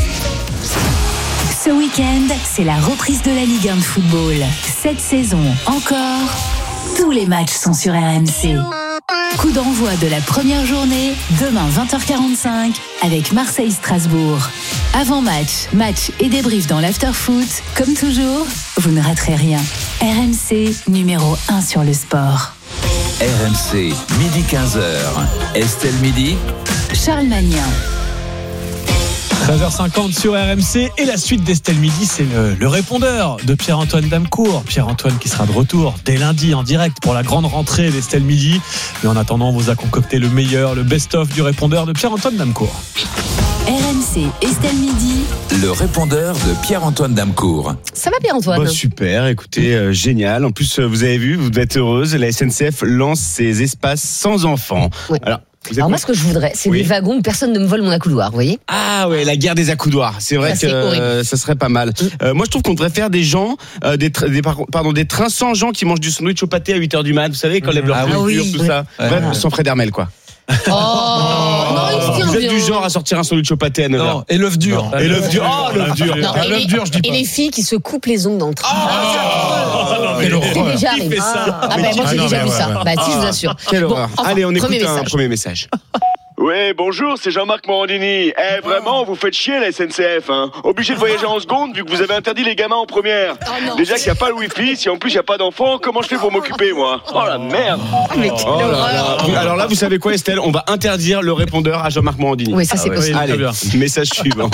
S7: Ce week-end, c'est la reprise de la Ligue un de football. Cette saison encore, tous les matchs sont sur R M C. Coup d'envoi de la première journée, demain vingt heures quarante-cinq, avec Marseille-Strasbourg. Avant match, match et débrief dans l'after-foot. Comme toujours, vous ne raterez rien. R M C, numéro un sur le sport.
S19: R M C, midi quinze heures. Estelle Midi.
S7: Charles Magnin.
S2: treize heures cinquante sur R M C et la suite d'Estelle Midi, c'est le, le répondeur de Pierre-Antoine Damecourt. Pierre-Antoine qui sera de retour dès lundi en direct pour la grande rentrée d'Estelle Midi. Mais en attendant, on vous a concocté le meilleur, le best-of du répondeur de Pierre-Antoine Damecourt.
S7: R M C, Estelle Midi.
S19: Le répondeur de Pierre-Antoine Damecourt.
S23: Ça va Pierre-Antoine?
S24: Bon, super, écoutez, euh, génial. En plus, euh, vous avez vu, vous devez être heureuse, la S N C F lance ses espaces sans enfants.
S23: Ouais.
S24: Alors,
S23: Alors moi, ce que je voudrais, c'est
S24: oui.
S23: des wagons où personne ne me vole mon accoudoir, vous voyez?
S24: Ah ouais, la guerre des accoudoirs. C'est vrai
S23: ça,
S24: que euh, ça serait pas mal. Mm. Euh, moi, je trouve qu'on devrait faire des gens, euh, des, tra- des, pardon, des trains sans gens qui mangent du sandwich au pâté à huit heures du mat. Vous savez, quand ils lèvent leur
S23: ah,
S24: voiture,
S23: oui.
S24: tout ça.
S23: Ouais.
S24: Bref,
S23: Ah.
S24: sans Fred Hermel, quoi.
S23: Oh, non, il se tient
S24: Vous êtes
S23: bien.
S24: du genre à sortir un sandwich au pâté à neuf heures.
S1: Non, et l'œuf dur.
S24: Et l'œuf dur. Oh, l'œuf dur.
S23: Non, et,
S24: L'œuf
S23: les,
S24: dur, je dis
S23: et
S24: pas.
S23: les filles qui se coupent les ongles dans le train.
S24: Oh,
S23: c'est
S24: horreur.
S23: déjà
S24: Qui
S23: arrivé.
S24: fait ça?
S23: Ah, ah ben moi j'ai
S24: Ah,
S23: déjà
S24: non,
S23: vu
S24: mais
S23: ça.
S24: ouais, ouais.
S23: Bah si, je vous assure.
S24: Quelle
S23: Bon,
S24: horreur.
S23: enfin,
S24: Allez, on écoute
S23: premier
S24: un
S23: message.
S24: premier message.
S25: Ouais, bonjour, c'est Jean-Marc Morandini. Eh, vraiment, vous faites chier la S N C F, hein. Obligé de voyager en seconde vu que vous avez interdit les gamins en première.
S23: Oh,
S25: Déjà qu'il n'y a pas le wifi, si en plus il n'y a pas d'enfants, comment je fais pour m'occuper, moi? Oh la merde.
S23: Mais
S24: Oh là là. Alors là, vous savez quoi, Estelle? On va interdire le répondeur à Jean-Marc Morandini.
S23: Oui, ça, c'est possible.
S24: Allez,
S2: Très bien.
S24: message suivant.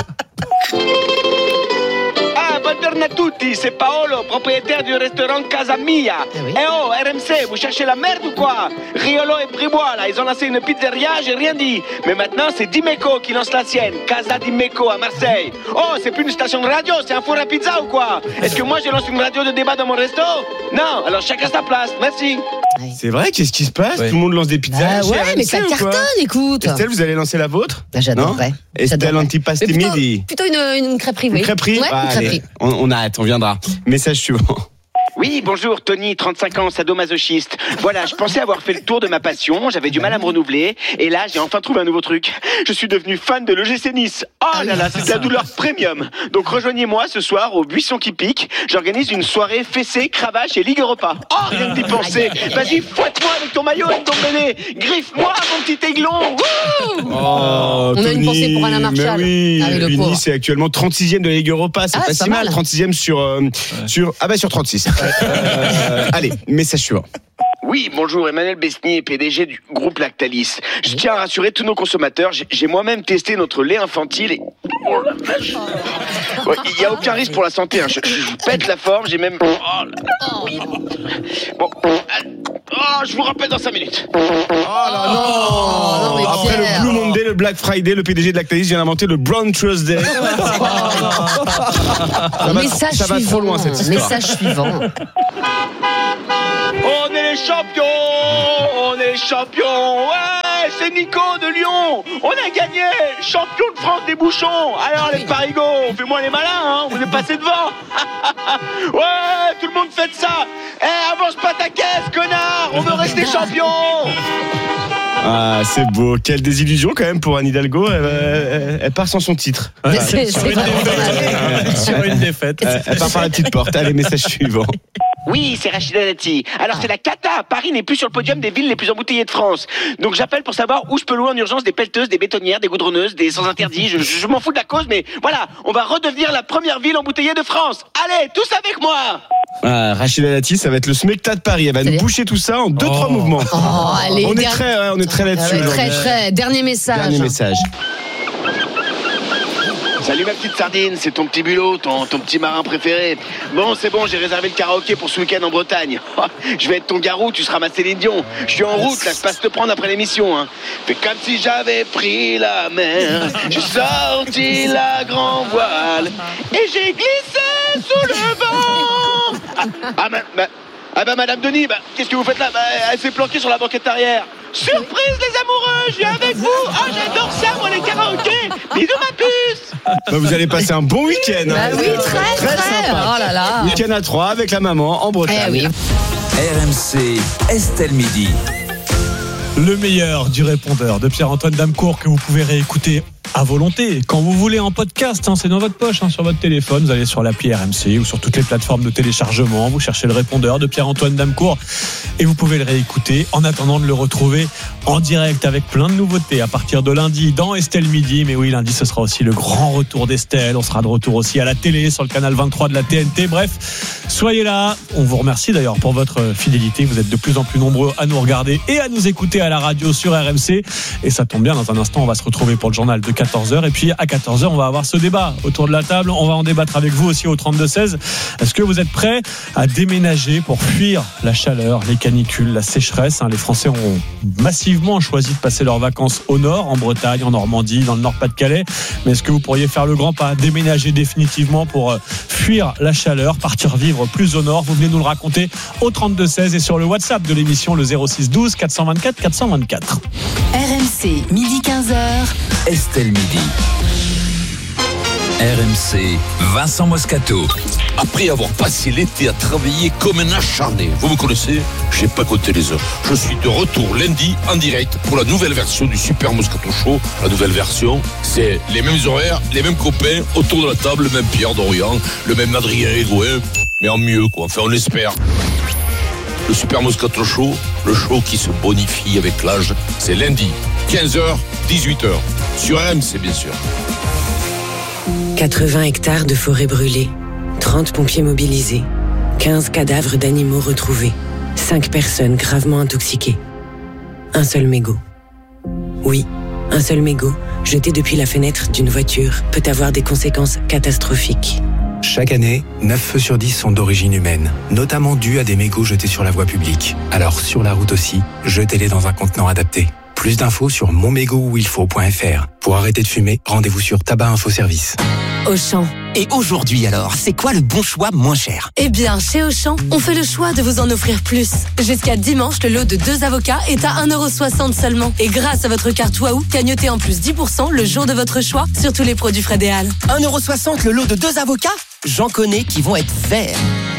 S25: Ah, buongiorno a tutti, c'est Paolo, propriétaire du restaurant Casa Mia.
S23: Ah oui.
S25: Eh oh, R M C, vous cherchez la merde ou quoi? Riolo et Bribois, là, ils ont lancé une pizzeria, j'ai rien dit. Mais maintenant, c'est Dimeco qui lance la sienne, Casa Dimeco à Marseille. Oh, c'est plus une station de radio, c'est un four à pizza ou quoi? Est-ce que moi, je lance une radio de débat dans mon resto? Non, alors chacun sa place, merci.
S24: C'est vrai, qu'est-ce qui se passe?
S1: Ouais.
S24: Tout le monde lance des pizzas.
S23: Ah
S24: chez
S23: ouais,
S24: R M C
S23: mais ça
S24: ou quoi?
S23: cartonne, écoute.
S24: Estelle, vous allez lancer la vôtre?
S23: Bah, j'adorerais.
S24: Non Estelle
S23: J'adorerais.
S24: Antipasti
S23: Mais plutôt-
S24: Midi.
S23: Plutôt une, une crêperie, oui.
S24: Une crêperie?
S23: Ouais,
S24: Ah,
S23: une
S24: allez,
S23: crêperie.
S24: on, on a hâte, on viendra. Message suivant.
S25: Oui, bonjour, Tony, trente-cinq ans, sadomasochiste. Voilà, je pensais avoir fait le tour de ma passion, j'avais du mal à me renouveler, et là, j'ai enfin trouvé un nouveau truc. Je suis devenu fan de l'O G C Nice. Oh là là, c'est de la douleur premium. Donc rejoignez-moi ce soir au Buisson qui pique. J'organise une soirée fessée, cravache et Ligue Europa. Oh, rien que d'y penser. Vas-y, fouette-moi avec ton maillot, Ndombele. Griffe-moi, mon petit aiglon. Wouh
S24: Oh,
S23: On a une
S24: Tony,
S23: pensée pour Alain Marchal.
S24: mais oui,
S23: Ah oui, le
S24: Nice
S23: pauvre.
S24: est actuellement trente-sixième de la Ligue Europa. C'est
S23: Ah,
S24: pas
S23: c'est
S24: si
S23: pas
S24: mal.
S23: mal.
S24: trente-sixième sur, euh, sur, ah bah sur trente-six. Euh, allez, message suivant.
S25: Oui, bonjour, Emmanuel Besnier, P D G du groupe Lactalis. Je tiens à rassurer tous nos consommateurs, j'ai- j'ai moi-même testé notre lait infantile et... Oh la vache. Ouais, il n'y a aucun risque pour la santé, hein. je, je vous pète la forme, j'ai même... Oh là. Bon, oh, je vous rappelle dans cinq minutes.
S24: Oh là non,
S23: non, mais
S24: Après
S23: Pierre.
S24: le Blue Monday, le Black Friday, le P D G de Lactalis vient d'inventer le Brown Tuesday. ça va,
S23: Message
S24: ça va
S23: suivant.
S24: trop loin cette histoire.
S23: Message suivant.
S25: On est les champions, on est les champions, ouais, c'est Nico de Lyon, on a gagné, champion de France des bouchons. Alors les parigots, fais-moi les malins, hein, vous êtes passés devant. Ouais, tout le monde fait ça. Eh, avance pas ta caisse, connard, on veut rester champion.
S24: Ah, c'est beau. Quelle désillusion quand même pour Anne Hidalgo. Elle, elle, elle part sans son titre.
S23: Mais c'est- c'est vraiment dommage.
S2: Sur une défaite.
S24: Elle, elle part par la petite porte. Allez, message suivant.
S25: Oui, c'est Rachida Dati. Alors c'est la cata, Paris n'est plus sur le podium des villes les plus embouteillées de France. Donc j'appelle pour savoir où je peux louer en urgence des pelleteuses, des bétonnières, des goudronneuses, des sans interdits. Je, je, je m'en fous de la cause, mais voilà, on va redevenir la première ville embouteillée de France. Allez, tous avec moi.
S24: Ah, Rachida Dati, ça va être le Smecta de Paris. Elle va nous
S23: C'est-à-dire
S24: boucher tout ça en deux, trois mouvements.
S23: Oh, allez,
S24: on, est
S23: der-
S24: très, ouais, on est très là-dessus.
S23: Ah ouais, très,
S24: aujourd'hui.
S23: très. Dernier message.
S24: Dernier message.
S25: Salut ma petite sardine, c'est ton petit bulot, ton, ton petit marin préféré. Bon, c'est bon, j'ai réservé le karaoké pour ce week-end en Bretagne. Je vais être ton Garou, tu seras ma Céline Dion. Je suis en route, là, je passe te prendre après l'émission. Hein. Fais comme si j'avais pris la mer. J'ai sorti la grand voile et j'ai glissé sous le vent. Ah, ah, bah, bah, ah bah Madame Denis, bah, qu'est-ce que vous faites là? Bah, elle s'est planquée sur la banquette arrière. Surprise les amoureux, je viens avec vous. Ah, j'adore ça, moi les karaokés. Bisous ma puce.
S24: Bah, vous allez passer un bon week-end.
S23: Bah
S24: hein.
S23: oui, très, très.
S24: sympa.
S23: Oh là là.
S24: Week-end à trois avec la maman en Bretagne.
S23: Eh oui.
S19: R M C, Estelle Midi.
S2: Le meilleur du répondeur de Pierre-Antoine Damecourt que vous pouvez réécouter à volonté, quand vous voulez, en podcast, hein, c'est dans votre poche, hein, sur votre téléphone, vous allez sur l'appli R M C ou sur toutes les plateformes de téléchargement, vous cherchez le répondeur de Pierre-Antoine Damecourt et vous pouvez le réécouter en attendant de le retrouver en direct avec plein de nouveautés à partir de lundi dans Estelle Midi. Mais oui, lundi ce sera aussi le grand retour d'Estelle, on sera de retour aussi à la télé sur le canal vingt-trois de la T N T. Bref, soyez là, on vous remercie d'ailleurs pour votre fidélité, vous êtes de plus en plus nombreux à nous regarder et à nous écouter à la radio sur R M C et ça tombe bien, dans un instant on va se retrouver pour le journal de quatorze heures et puis à quatorze heures on va avoir ce débat autour de la table, on va en débattre avec vous aussi au trente-deux seize. Est-ce que vous êtes prêts à déménager pour fuir la chaleur, les canicules, la sécheresse? Les Français ont massivement choisi de passer leurs vacances au nord, en Bretagne, en Normandie, dans le Nord-Pas-de-Calais, mais est-ce que vous pourriez faire le grand pas, déménager définitivement pour fuir la chaleur, partir vivre plus au nord? Vous venez nous le raconter au trente-deux seize et sur le WhatsApp de l'émission, le zéro six douze quatre cent vingt-quatre quatre cent vingt-quatre.
S7: R M C, midi quinze heures.
S19: Estelle Midi. R M C, Vincent Moscato.
S6: Après avoir passé l'été à travailler comme un acharné, vous me connaissez, j'ai pas compté les heures. Je suis de retour lundi en direct pour la nouvelle version du Super Moscato Show. La nouvelle version, c'est les mêmes horaires, les mêmes copains, autour de la table, le même Pierre Dorian, le même Adrien Egoin, mais en mieux quoi, enfin on espère. Le Super Moscato Show, le show qui se bonifie avec l'âge, c'est lundi, quinze heures, dix-huit heures, sur R M C bien sûr.
S8: quatre-vingts hectares de forêt brûlée, trente pompiers mobilisés, quinze cadavres d'animaux retrouvés, cinq personnes gravement intoxiquées. Un seul mégot. Oui, un seul mégot, jeté depuis la fenêtre d'une voiture, peut avoir des conséquences catastrophiques.
S9: Chaque année, neuf feux sur dix sont d'origine humaine, notamment dus à des mégots jetés sur la voie publique. Alors sur la route aussi, jetez-les dans un contenant adapté. Plus d'infos sur mon mégot où il faut point f r. Pour arrêter de fumer, rendez-vous sur Tabac Info Service.
S10: Auchan. Et aujourd'hui alors, c'est quoi le bon choix moins cher?
S11: Eh bien, chez Auchan, on fait le choix de vous en offrir plus. Jusqu'à dimanche, le lot de deux avocats est à un euro soixante seulement. Et grâce à votre carte Waouh, gagnotez en plus dix pour cent le jour de votre choix sur tous les produits Fred et Al.
S10: un euro soixante le lot de deux avocats? J'en connais qui vont être verts.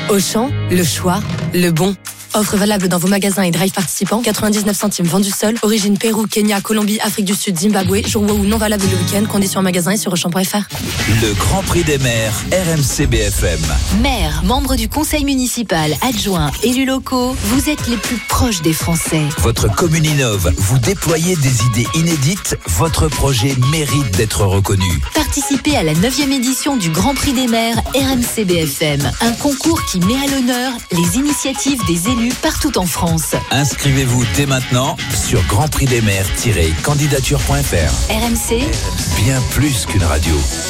S11: Auchan, le choix, le bon. Offre valable dans vos magasins et drive participants. quatre-vingt-dix-neuf centimes vendu seul. Origine Pérou, Kenya, Colombie, Afrique du Sud, Zimbabwe. Jour ou non valable le week-end. Conditions en magasin et sur auchan point f r.
S19: Le Grand Prix des maires, R M C B F M.
S7: Maire, membre du conseil municipal, adjoint, élus locaux, vous êtes les plus proches des Français.
S19: Votre commune innove, vous déployez des idées inédites, votre projet mérite d'être reconnu.
S7: Participez à la neuvième édition du Grand Prix des maires R M C B F M. Un concours qui met à l'honneur les initiatives des élus partout en France.
S19: Inscrivez-vous dès maintenant sur grand prix des maires tiret candidature point f r.
S7: R M C,
S19: Bien plus qu'une radio.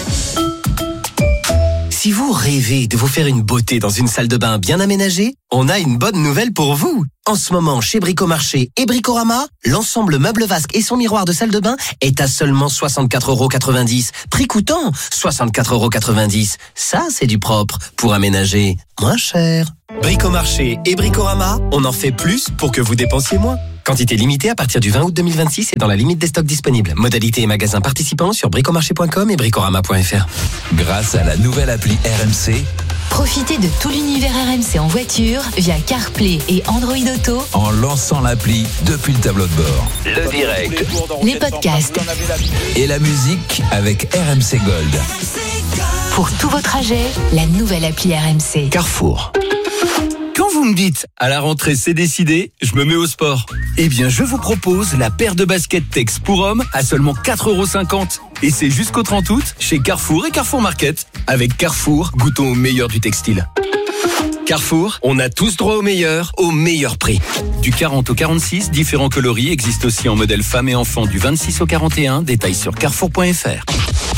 S10: Si vous rêvez de vous faire une beauté dans une salle de bain bien aménagée, on a une bonne nouvelle pour vous. En ce moment, chez Bricomarché et Bricorama, l'ensemble meuble vasque et son miroir de salle de bain est à seulement soixante-quatre euros quatre-vingt-dix. Prix coûtant soixante-quatre euros quatre-vingt-dix. Ça, c'est du propre pour aménager moins cher. Bricomarché et Bricorama, on en fait plus pour que vous dépensiez moins. Quantité limitée à partir du vingt août deux mille vingt-six et dans la limite des stocks disponibles. Modalité et magasins participants sur bricomarché point com et bricorama point f r.
S19: Grâce à la nouvelle appli R M C,
S7: profitez de tout l'univers R M C en voiture via CarPlay et Android Auto.
S19: en lançant l'appli depuis le tableau de bord. Le direct
S7: Les podcasts.
S19: et la musique avec R M C Gold.
S7: Pour tous vos trajets, la nouvelle appli R M C.
S17: Carrefour. Quand vous me dites à la rentrée c'est décidé, je me mets au sport. Eh bien, je vous propose la paire de baskets Tex pour hommes à seulement quatre euros cinquante. Et c'est jusqu'au trente août chez Carrefour et Carrefour Market. Avec Carrefour, goûtons au meilleur du textile. Carrefour, on a tous droit au meilleur, au meilleur prix. Du quarante au quarante-six, différents coloris existent aussi en modèle femmes et enfants du vingt-six au quarante et un. Détails sur carrefour point f r.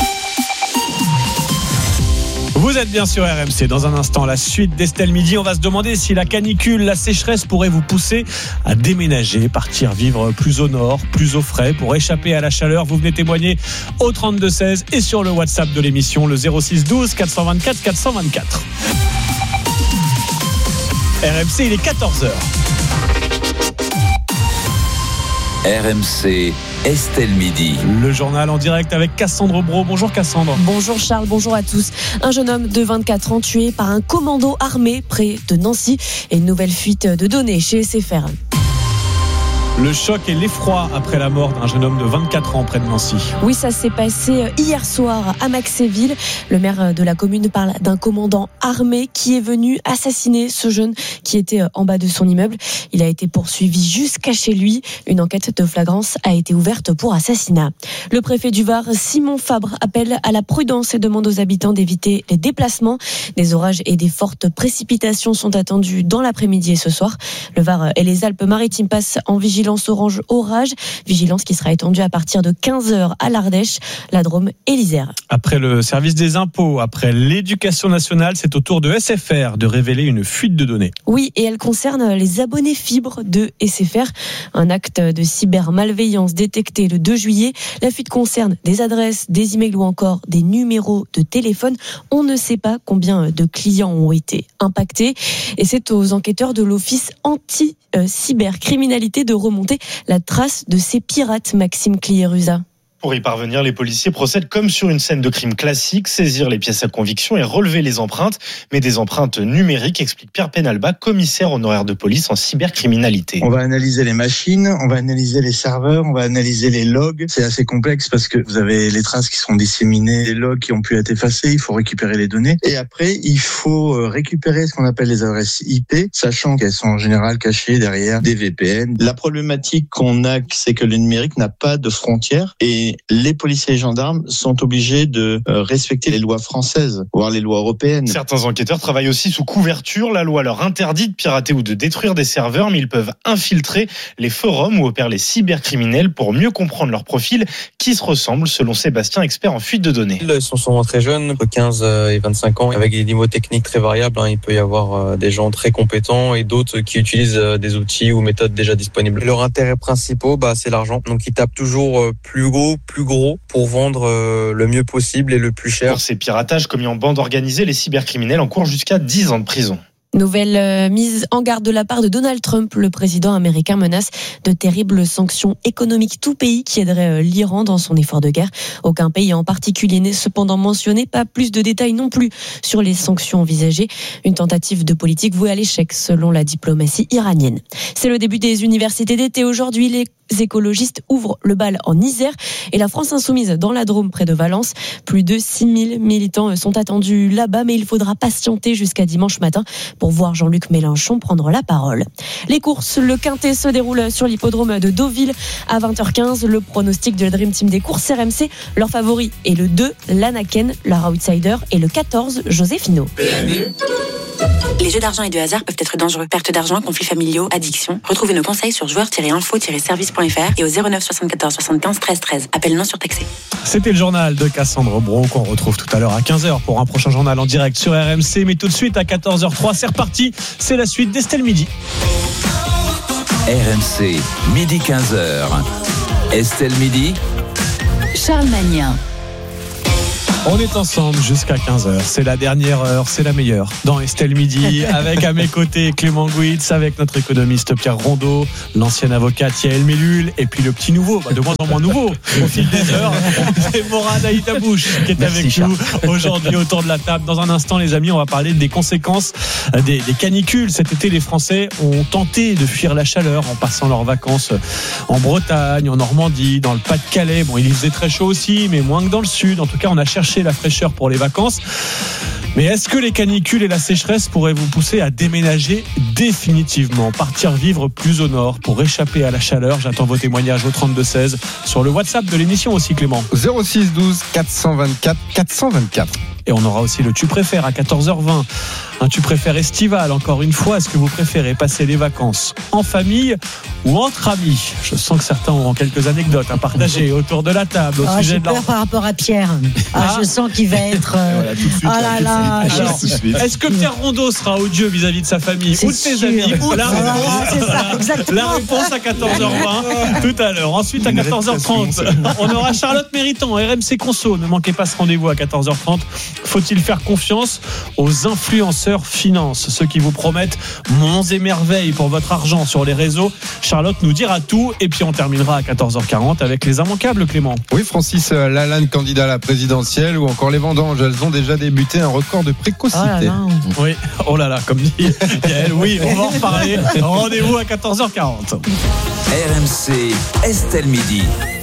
S2: Vous êtes bien sur R M C. Dans un instant, la suite d'Estelle Midi. On va se demander si la canicule, la sécheresse pourrait vous pousser à déménager, partir vivre plus au nord, plus au frais pour échapper à la chaleur. Vous venez témoigner au trente-deux seize et sur le WhatsApp de l'émission, le zéro six douze quatre cent vingt-quatre quatre cent vingt-quatre. R M C, il est quatorze heures.
S19: R M C, Estelle Midi.
S2: Le journal en direct avec Cassandre Bro. Bonjour Cassandre.
S12: Bonjour Charles, bonjour à tous. Un jeune homme de vingt-quatre ans tué par un commando armé près de Nancy et une nouvelle fuite de données chez S F R.
S2: Le choc et l'effroi après la mort d'un jeune homme de vingt-quatre ans près de Nancy.
S12: Oui, ça s'est passé hier soir à Maxéville. Le maire de la commune parle d'un commandant armé qui est venu assassiner ce jeune qui était en bas de son immeuble. Il a été poursuivi jusqu'à chez lui. Une enquête de flagrance a été ouverte pour assassinat. Le préfet du Var, Simon Fabre, appelle à la prudence et demande aux habitants d'éviter les déplacements. Des orages et des fortes précipitations sont attendus dans l'après-midi et ce soir. Le Var et les Alpes-Maritimes passent en vigilance orange orage, vigilance qui sera étendue à partir de quinze heures à l'Ardèche, la Drôme et l'Isère.
S2: Après le service des impôts, après l'éducation nationale, c'est au tour de S F R de révéler une fuite de données.
S12: Oui, et elle concerne les abonnés fibres de S F R. Un acte de cybermalveillance détecté le deux juillet. La fuite concerne des adresses, des emails ou encore des numéros de téléphone. On ne sait pas combien de clients ont été impactés. Et c'est aux enquêteurs de l'Office anti-cybercriminalité de remonter la trace de ces pirates, Maxime Cliérusa.
S13: Pour y parvenir, les policiers procèdent comme sur une scène de crime classique, saisir les pièces à conviction et relever les empreintes, mais des empreintes numériques, explique Pierre Penalba, commissaire honoraire de police en cybercriminalité.
S14: On va analyser les machines, on va analyser les serveurs, on va analyser les logs. C'est assez complexe parce que vous avez les traces qui seront disséminées, les logs qui ont pu être effacés, il faut récupérer les données. Et après, il faut récupérer ce qu'on appelle les adresses I P, sachant qu'elles sont en général cachées derrière des V P N. La problématique qu'on a, c'est que le numérique n'a pas de frontières et les policiers et les gendarmes sont obligés de respecter les lois françaises, voire les lois européennes.
S13: Certains enquêteurs travaillent aussi sous couverture. La loi leur interdit de pirater ou de détruire des serveurs, mais ils peuvent infiltrer les forums où opèrent les cybercriminels pour mieux comprendre leur profil qui se ressemblent, selon Sébastien, expert en fuite de données.
S15: Ils sont souvent très jeunes, entre quinze et vingt-cinq ans, avec des niveaux techniques très variables. Il peut y avoir des gens très compétents et d'autres qui utilisent des outils ou méthodes déjà disponibles. Leur intérêt principal, bah, c'est l'argent. Donc ils tapent toujours plus haut, plus gros pour vendre le mieux possible et le plus cher.
S13: Pour ces piratages commis en bande organisée, les cybercriminels encourent jusqu'à dix ans de prison.
S12: Nouvelle euh, mise en garde de la part de Donald Trump. Le président américain menace de terribles sanctions économiques. Tout pays qui aiderait euh, l'Iran dans son effort de guerre. Aucun pays en particulier n'est cependant mentionné. Pas plus de détails non plus sur les sanctions envisagées. Une tentative de politique vouée à l'échec selon la diplomatie iranienne. C'est le début des universités d'été. Aujourd'hui, les écologistes ouvrent le bal en Isère et la France insoumise dans la Drôme près de Valence. Plus de six mille militants sont attendus là-bas, mais il faudra patienter jusqu'à dimanche matin pour voir Jean-Luc Mélenchon prendre la parole. Les courses, le quintet se déroule sur l'hippodrome de Deauville à vingt heures quinze. Le pronostic de la Dream Team des courses R M C, leur favori est le deux, l'Anaken, leur outsider, et le quatorze, Josefino.
S3: Les jeux d'argent et de hasard peuvent être dangereux. Perte d'argent, conflits familiaux, addiction. Retrouvez nos conseils sur joueurs tiret info tiret service point f r et au zéro neuf soixante-quatorze soixante-quinze treize treize. Appel non surtaxé.
S2: C'était le journal de Cassandre Bro qu'on retrouve tout à l'heure à quinze heures pour un prochain journal en direct sur R M C. Mais tout de suite à quatorze heures trois, c'est reparti. C'est la suite d'Estelle Midi.
S19: R M C, midi quinze heures. Estelle Midi.
S7: Charles Magnin.
S2: On est ensemble jusqu'à quinze heures. C'est la dernière heure, c'est la meilleure. Dans Estelle Midi, avec à mes côtés Clément Gouitz, avec notre économiste Pierre Rondeau, l'ancien avocat Yael Mellul, et puis le petit nouveau, bah de moins en moins nouveau, au fil des heures, c'est Morad Aïtabouche qui est Merci avec Charles. Nous aujourd'hui autour de la table. Dans un instant, les amis, on va parler des conséquences des, des canicules. Cet été, les Français ont tenté de fuir la chaleur en passant leurs vacances en Bretagne, en Normandie, dans le Pas-de-Calais. Bon, il faisait très chaud aussi, mais moins que dans le sud. En tout cas, on a cherché la fraîcheur pour les vacances. Mais est-ce que les canicules et la sécheresse pourraient vous pousser à déménager définitivement, partir vivre plus au nord pour échapper à la chaleur? J'attends vos témoignages au trente-deux seize sur le WhatsApp de l'émission aussi, Clément.
S16: zéro six douze quatre cent vingt-quatre quatre cent vingt-quatre.
S2: Et on aura aussi le tu préfères à quatorze heures vingt. Un tu préfères estival, encore une fois. Est-ce que vous préférez passer les vacances en famille ou entre amis? Je sens que certains auront quelques anecdotes à partager autour de la table au
S5: ah,
S2: sujet
S5: j'ai
S2: de leur...
S5: peur par rapport à Pierre. Ah, ah. Je sens qu'il va être. Euh...
S2: Voilà, tout de suite,
S5: ah là là.
S2: Alors, est-ce que Pierre Rondeau sera odieux vis-à-vis de sa famille
S5: c'est
S2: ou de ses
S5: sûr.
S2: amis ou la,
S5: voilà,
S2: réponse,
S5: ça, exactement.
S2: la réponse à quatorze heures vingt tout à l'heure. Ensuite à quatorze heures trente, on aura Charlotte Méritant, R M C Conso. Ne manquez pas ce rendez-vous à quatorze heures trente. Faut-il faire confiance aux influenceurs finance, ceux qui vous promettent monts et merveilles pour votre argent sur les réseaux? Charlotte nous dira tout et puis on terminera à quatorze heures quarante avec les immanquables, Clément.
S16: Oui, Francis Lalanne, candidat à la présidentielle, ou encore les vendanges, elles ont déjà débuté, un record de précocité.
S5: Oh là là.
S2: Oui, oh là là, comme dit Yael, oui, on va en reparler. Rendez-vous à quatorze heures quarante.
S19: R M C, Estelle Midi.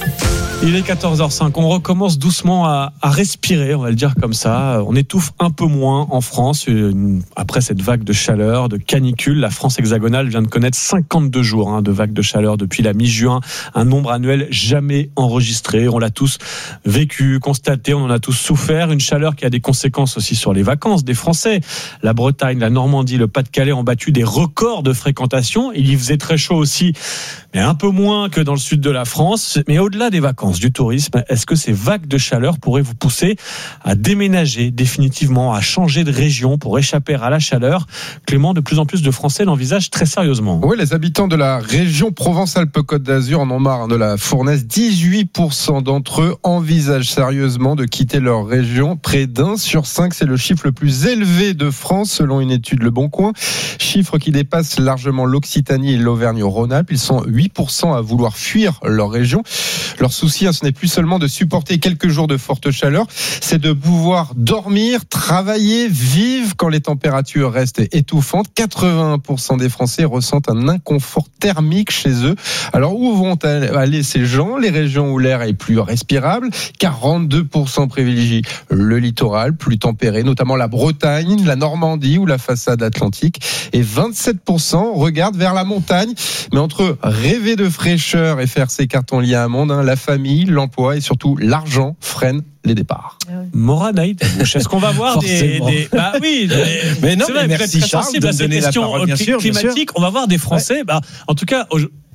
S2: Il est quatorze heures cinq, on recommence doucement à, à respirer, on va le dire comme ça. On étouffe un peu moins en France une, après cette vague de chaleur, de canicule. La France hexagonale vient de connaître cinquante-deux jours hein, de vague de chaleur depuis la mi-juin, un nombre annuel jamais enregistré. On l'a tous vécu, constaté, on en a tous souffert. Une chaleur qui a des conséquences aussi sur les vacances des Français. La Bretagne, la Normandie, le Pas-de-Calais ont battu des records de fréquentation. Il y faisait très chaud aussi, mais un peu moins que dans le sud de la France. Mais au-delà des vacances, du tourisme, est-ce que ces vagues de chaleur pourraient vous pousser à déménager définitivement, à changer de région pour échapper à la chaleur? Clément, de plus en plus de Français l'envisagent très sérieusement.
S16: Oui, les habitants de la région Provence-Alpes-Côte d'Azur en ont marre de la fournaise. dix-huit pour cent d'entre eux envisagent sérieusement de quitter leur région. Près d'un sur cinq, c'est le chiffre le plus élevé de France selon une étude Le Bon Coin. Chiffre qui dépasse largement l'Occitanie et l'Auvergne-Rhône-Alpes. Ils sont huit pour cent à vouloir fuir leur région. Leur souci, ce n'est plus seulement de supporter quelques jours de forte chaleur, c'est de pouvoir dormir, travailler, vivre quand les températures restent étouffantes. quatre-vingt-un pour cent des Français ressentent un inconfort thermique chez eux. Alors où vont aller ces gens? Les régions où l'air est plus respirable. quarante-deux pour cent privilégient le littoral, plus tempéré, notamment la Bretagne, la Normandie ou la façade atlantique. Et vingt-sept pour cent regardent vers la montagne. Mais entre rêver de fraîcheur et faire ses cartons liés à un monde, hein, la famille, l'emploi et surtout l'argent freinent les départs.
S2: Morad Aïtabouche, est-ce qu'on va voir des, des... Bah oui, mais,
S1: mais non,
S2: c'est vrai,
S1: mais merci
S2: très
S1: Charles
S2: sensible
S1: de
S2: à ces
S1: donner la
S2: questions
S1: parole, bien sûr,
S2: climatiques.
S1: bien sûr.
S2: On va voir des Français, bah, en tout cas,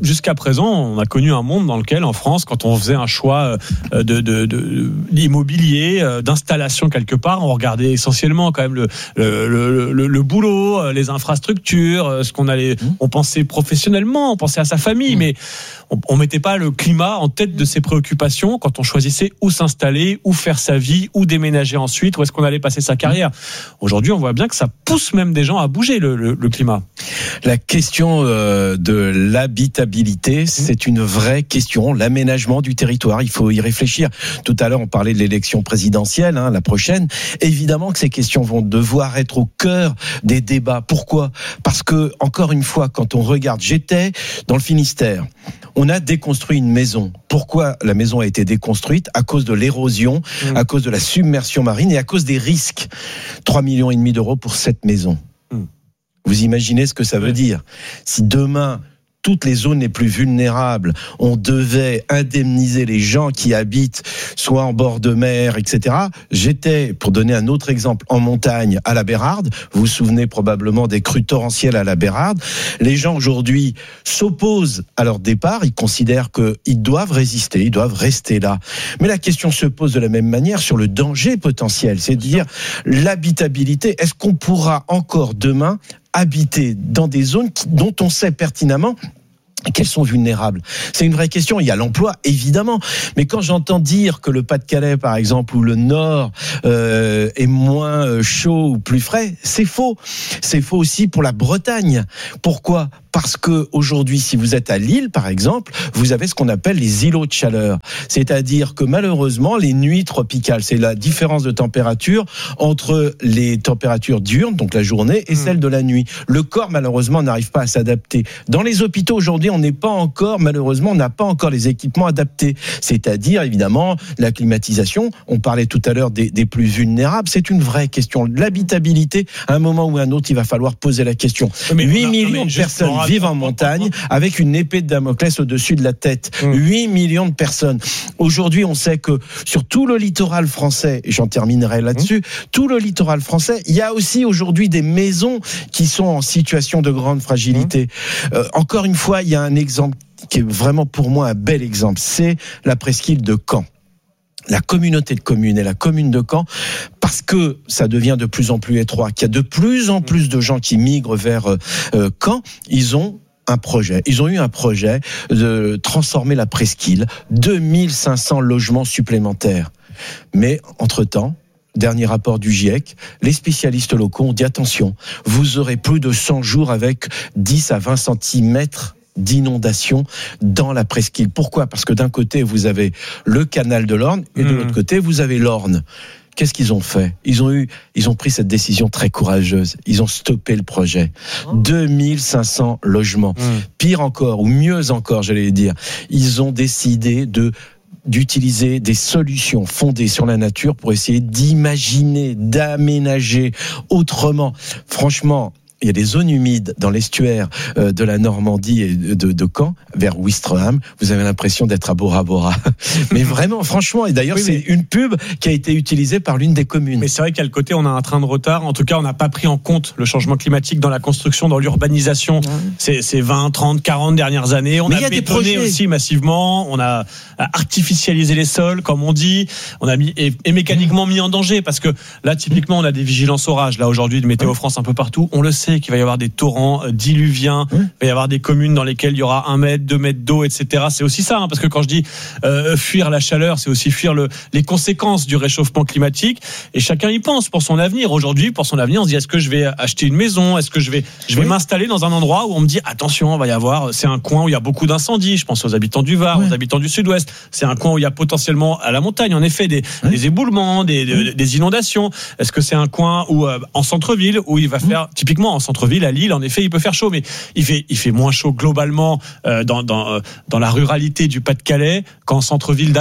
S2: jusqu'à présent, on a connu un monde dans lequel, en France, quand on faisait un choix de, de, de, de d'immobilier, d'installation quelque part, on regardait essentiellement quand même le, le, le, le, le boulot, les infrastructures, ce qu'on allait, on pensait professionnellement, on pensait à sa famille, mmh. mais on, on mettait pas le climat en tête de ses préoccupations quand on choisissait où s'installer, où faire sa vie, où déménager ensuite, où est-ce qu'on allait passer sa carrière. Aujourd'hui, on voit bien que ça pousse même des gens à bouger le, le, le climat.
S1: La question euh, de l'habitabilité, c'est une vraie question. L'aménagement du territoire, il faut y réfléchir. Tout à l'heure, on parlait de l'élection présidentielle, hein, la prochaine. Évidemment que ces questions vont devoir être au cœur des débats. Pourquoi ? Parce que, encore une fois, quand on regarde, j'étais dans le Finistère. On a déconstruit une maison. Pourquoi la maison a été déconstruite ? À cause de l'érosion, mmh. à cause de la submersion marine et à cause des risques. trois millions et demi d'euros pour cette maison. Mmh. Vous imaginez ce que ça veut dire ? Si demain, toutes les zones les plus vulnérables, on devait indemniser les gens qui habitent soit en bord de mer, et cetera. J'étais, pour donner un autre exemple, en montagne à la Bérarde. Vous vous souvenez probablement des crues torrentielles à la Bérarde. Les gens aujourd'hui s'opposent à leur départ. Ils considèrent qu'ils doivent résister, ils doivent rester là. Mais la question se pose de la même manière sur le danger potentiel. C'est-à-dire l'habitabilité. Est-ce qu'on pourra encore demain habiter dans des zones dont on sait pertinemment qu'elles sont vulnérables? C'est une vraie question. Il y a l'emploi, évidemment. Mais quand j'entends dire que le Pas-de-Calais, par exemple, ou le Nord euh, est moins chaud ou plus frais, c'est faux. C'est faux aussi pour la Bretagne. Pourquoi ? Parce que aujourd'hui, si vous êtes à Lille, par exemple, vous avez ce qu'on appelle les îlots de chaleur. C'est-à-dire que malheureusement, les nuits tropicales, c'est la différence de température entre les températures diurnes, donc la journée, et celles de la nuit. Le corps, malheureusement, n'arrive pas à s'adapter. Dans les hôpitaux, aujourd'hui, on n'est pas encore, malheureusement, on n'a pas encore les équipements adaptés. C'est-à-dire, évidemment, la climatisation. On parlait tout à l'heure des, des plus vulnérables. C'est une vraie question. L'habitabilité, à un moment ou à un autre, il va falloir poser la question.
S2: Mais
S1: huit
S2: a,
S1: millions de personnes vivent en montagne avec une épée de Damoclès au-dessus de la tête. Mmh. huit millions de personnes. Aujourd'hui, on sait que sur tout le littoral français, et j'en terminerai là-dessus, mmh. tout le littoral français, il y a aussi aujourd'hui des maisons qui sont en situation de grande fragilité. Mmh. Euh, encore une fois, il y a un exemple qui est vraiment pour moi un bel exemple. C'est la presqu'île de Caen. La communauté de communes et la commune de Caen, parce que ça devient de plus en plus étroit, qu'il y a de plus en plus de gens qui migrent vers euh, Caen, ils ont un projet. Ils ont eu un projet de transformer la presqu'île, deux mille cinq cents logements supplémentaires. Mais entre-temps, dernier rapport du GIEC, les spécialistes locaux ont dit attention, vous aurez plus de cent jours avec dix à vingt centimètres d'inondation dans la presqu'île. Pourquoi ? Parce que d'un côté, vous avez le canal de l'Orne et de mmh. l'autre côté, vous avez l'Orne. Qu'est-ce qu'ils ont fait ? Ils ont eu, ils ont pris cette décision très courageuse. Ils ont stoppé le projet. Oh. deux mille cinq cents logements. Mmh. Pire encore, ou mieux encore, j'allais dire, ils ont décidé de d'utiliser des solutions fondées sur la nature pour essayer d'imaginer, d'aménager autrement. Franchement, il y a des zones humides dans l'estuaire de la Normandie et de, de Caen, vers Ouistreham. Vous avez l'impression d'être à Bora Bora. Mais vraiment, franchement, et d'ailleurs, oui, c'est une pub qui a été utilisée par l'une des communes.
S2: Mais c'est vrai qu'à le côté, on a un train de retard. En tout cas, on n'a pas pris en compte le changement climatique dans la construction, dans l'urbanisation. Ouais. Ces, ces vingt, trente, quarante dernières années. On Mais a bétonné aussi massivement. On a artificialisé les sols, comme on dit. On a mis, et, et mécaniquement mis en danger. Parce que là, typiquement, on a des vigilances orages. Là, aujourd'hui, de Météo France un peu partout. On le sait qu'il va y avoir des torrents diluviens, mmh. il va y avoir des communes dans lesquelles il y aura un mètre, deux mètres d'eau, et cetera. C'est aussi ça, hein, parce que quand je dis euh, fuir la chaleur, c'est aussi fuir le, les conséquences du réchauffement climatique. Et chacun y pense pour son avenir. Aujourd'hui, pour son avenir, on se dit est-ce que je vais acheter une maison ? Est-ce que je vais, je vais oui. m'installer dans un endroit où on me dit attention, il va y avoir, c'est un coin où il y a beaucoup d'incendies. Je pense aux habitants du Var, oui. aux habitants du Sud-Ouest. C'est un coin où il y a potentiellement à la montagne, en effet, des, oui. des éboulements, des, des, des inondations. Est-ce que c'est un coin où euh, en centre-ville où il va faire mmh. typiquement en centre-ville à Lille, en effet, il peut faire chaud, mais il fait il fait moins chaud globalement euh, dans dans dans la ruralité du Pas-de-Calais qu'en centre-ville d'Agen.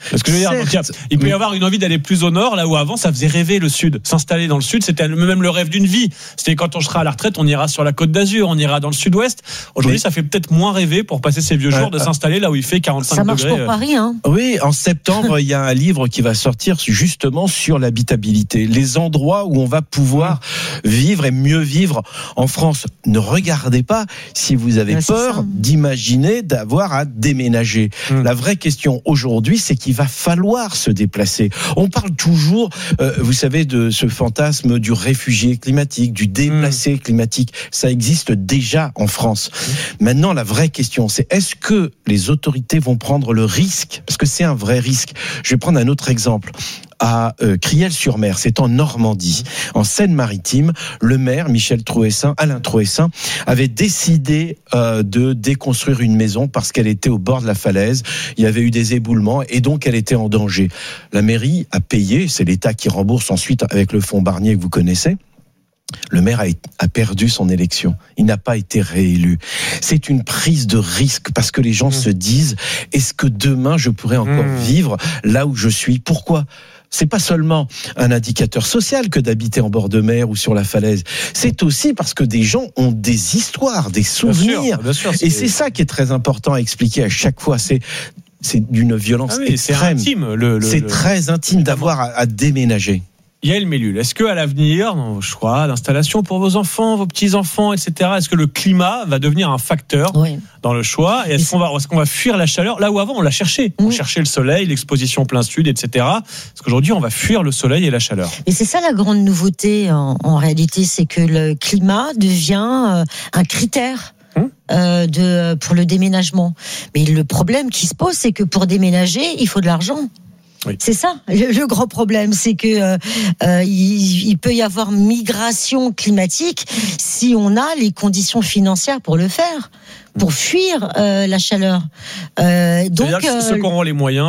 S2: Parce que je veux dire, donc, il, y a, il peut y avoir une envie d'aller plus au nord, là où avant ça faisait rêver le sud. S'installer dans le sud, c'était même le rêve d'une vie. C'était quand on sera à la retraite, on ira sur la Côte d'Azur, on ira dans le sud-ouest. Aujourd'hui, oui. ça fait peut-être moins rêver pour passer ces vieux jours euh, de s'installer là où il fait quarante-cinq degrés.
S5: Ça marche pour Paris, hein.
S1: Oui, en septembre, il y a un livre qui va sortir justement sur l'habitabilité, les endroits où on va pouvoir mmh. vivre et mieux vivre en France. Ne regardez pas si vous avez ouais, peur d'imaginer d'avoir à déménager. Mmh. La vraie question aujourd'hui, c'est qu'il va falloir se déplacer. On parle toujours, euh, vous savez, de ce fantasme du réfugié climatique, du déplacé mmh. climatique. Ça existe déjà en France. Mmh. Maintenant, la vraie question, c'est est-ce que les autorités vont prendre le risque, parce que c'est un vrai risque. Je vais prendre un autre exemple. À euh, Criel-sur-Mer, c'est en Normandie, en Seine-Maritime, le maire Michel Trouessin, Alain Trouessin, avait décidé euh, de déconstruire une maison parce qu'elle était au bord de la falaise. Il y avait eu des éboulements et donc elle était en danger. La mairie a payé, c'est l'État qui rembourse ensuite avec le fonds Barnier que vous connaissez. Le maire a, a perdu son élection. Il n'a pas été réélu. C'est une prise de risque parce que les gens mmh. se disent est-ce que demain je pourrais encore mmh. vivre là où je suis ? Pourquoi ? C'est pas seulement un indicateur social que d'habiter en bord de mer ou sur la falaise. C'est aussi parce que des gens ont des histoires, des souvenirs. Bien sûr, bien sûr, c'est... Et c'est ça qui est très important à expliquer à chaque fois. C'est c'est d'une violence ah oui, extrême.
S2: C'est intime. Le, le,
S1: c'est
S2: le...
S1: très intime d'avoir à, à déménager.
S2: Yael Mellul, est-ce qu'à l'avenir, dans vos choix d'installation pour vos enfants, vos petits-enfants, et cetera, est-ce que le climat va devenir un facteur oui. dans le choix ? Et est-ce qu'on va, est-ce qu'on va fuir la chaleur là où avant on l'a cherché ? On mmh. cherchait le soleil, l'exposition plein sud, et cetera. Parce qu'aujourd'hui, on va fuir le soleil et la chaleur.
S5: Et c'est ça la grande nouveauté en, en réalité, c'est que le climat devient euh, un critère. Euh, de, pour le déménagement. Mais le problème qui se pose, c'est que pour déménager, il faut de l'argent. Oui. C'est ça, le, le grand problème, c'est que euh, euh, il, il peut y avoir migration climatique si on a les conditions financières pour le faire, pour fuir euh, la chaleur. Euh, donc,
S2: c'est-à-dire que ceux qui auront les moyens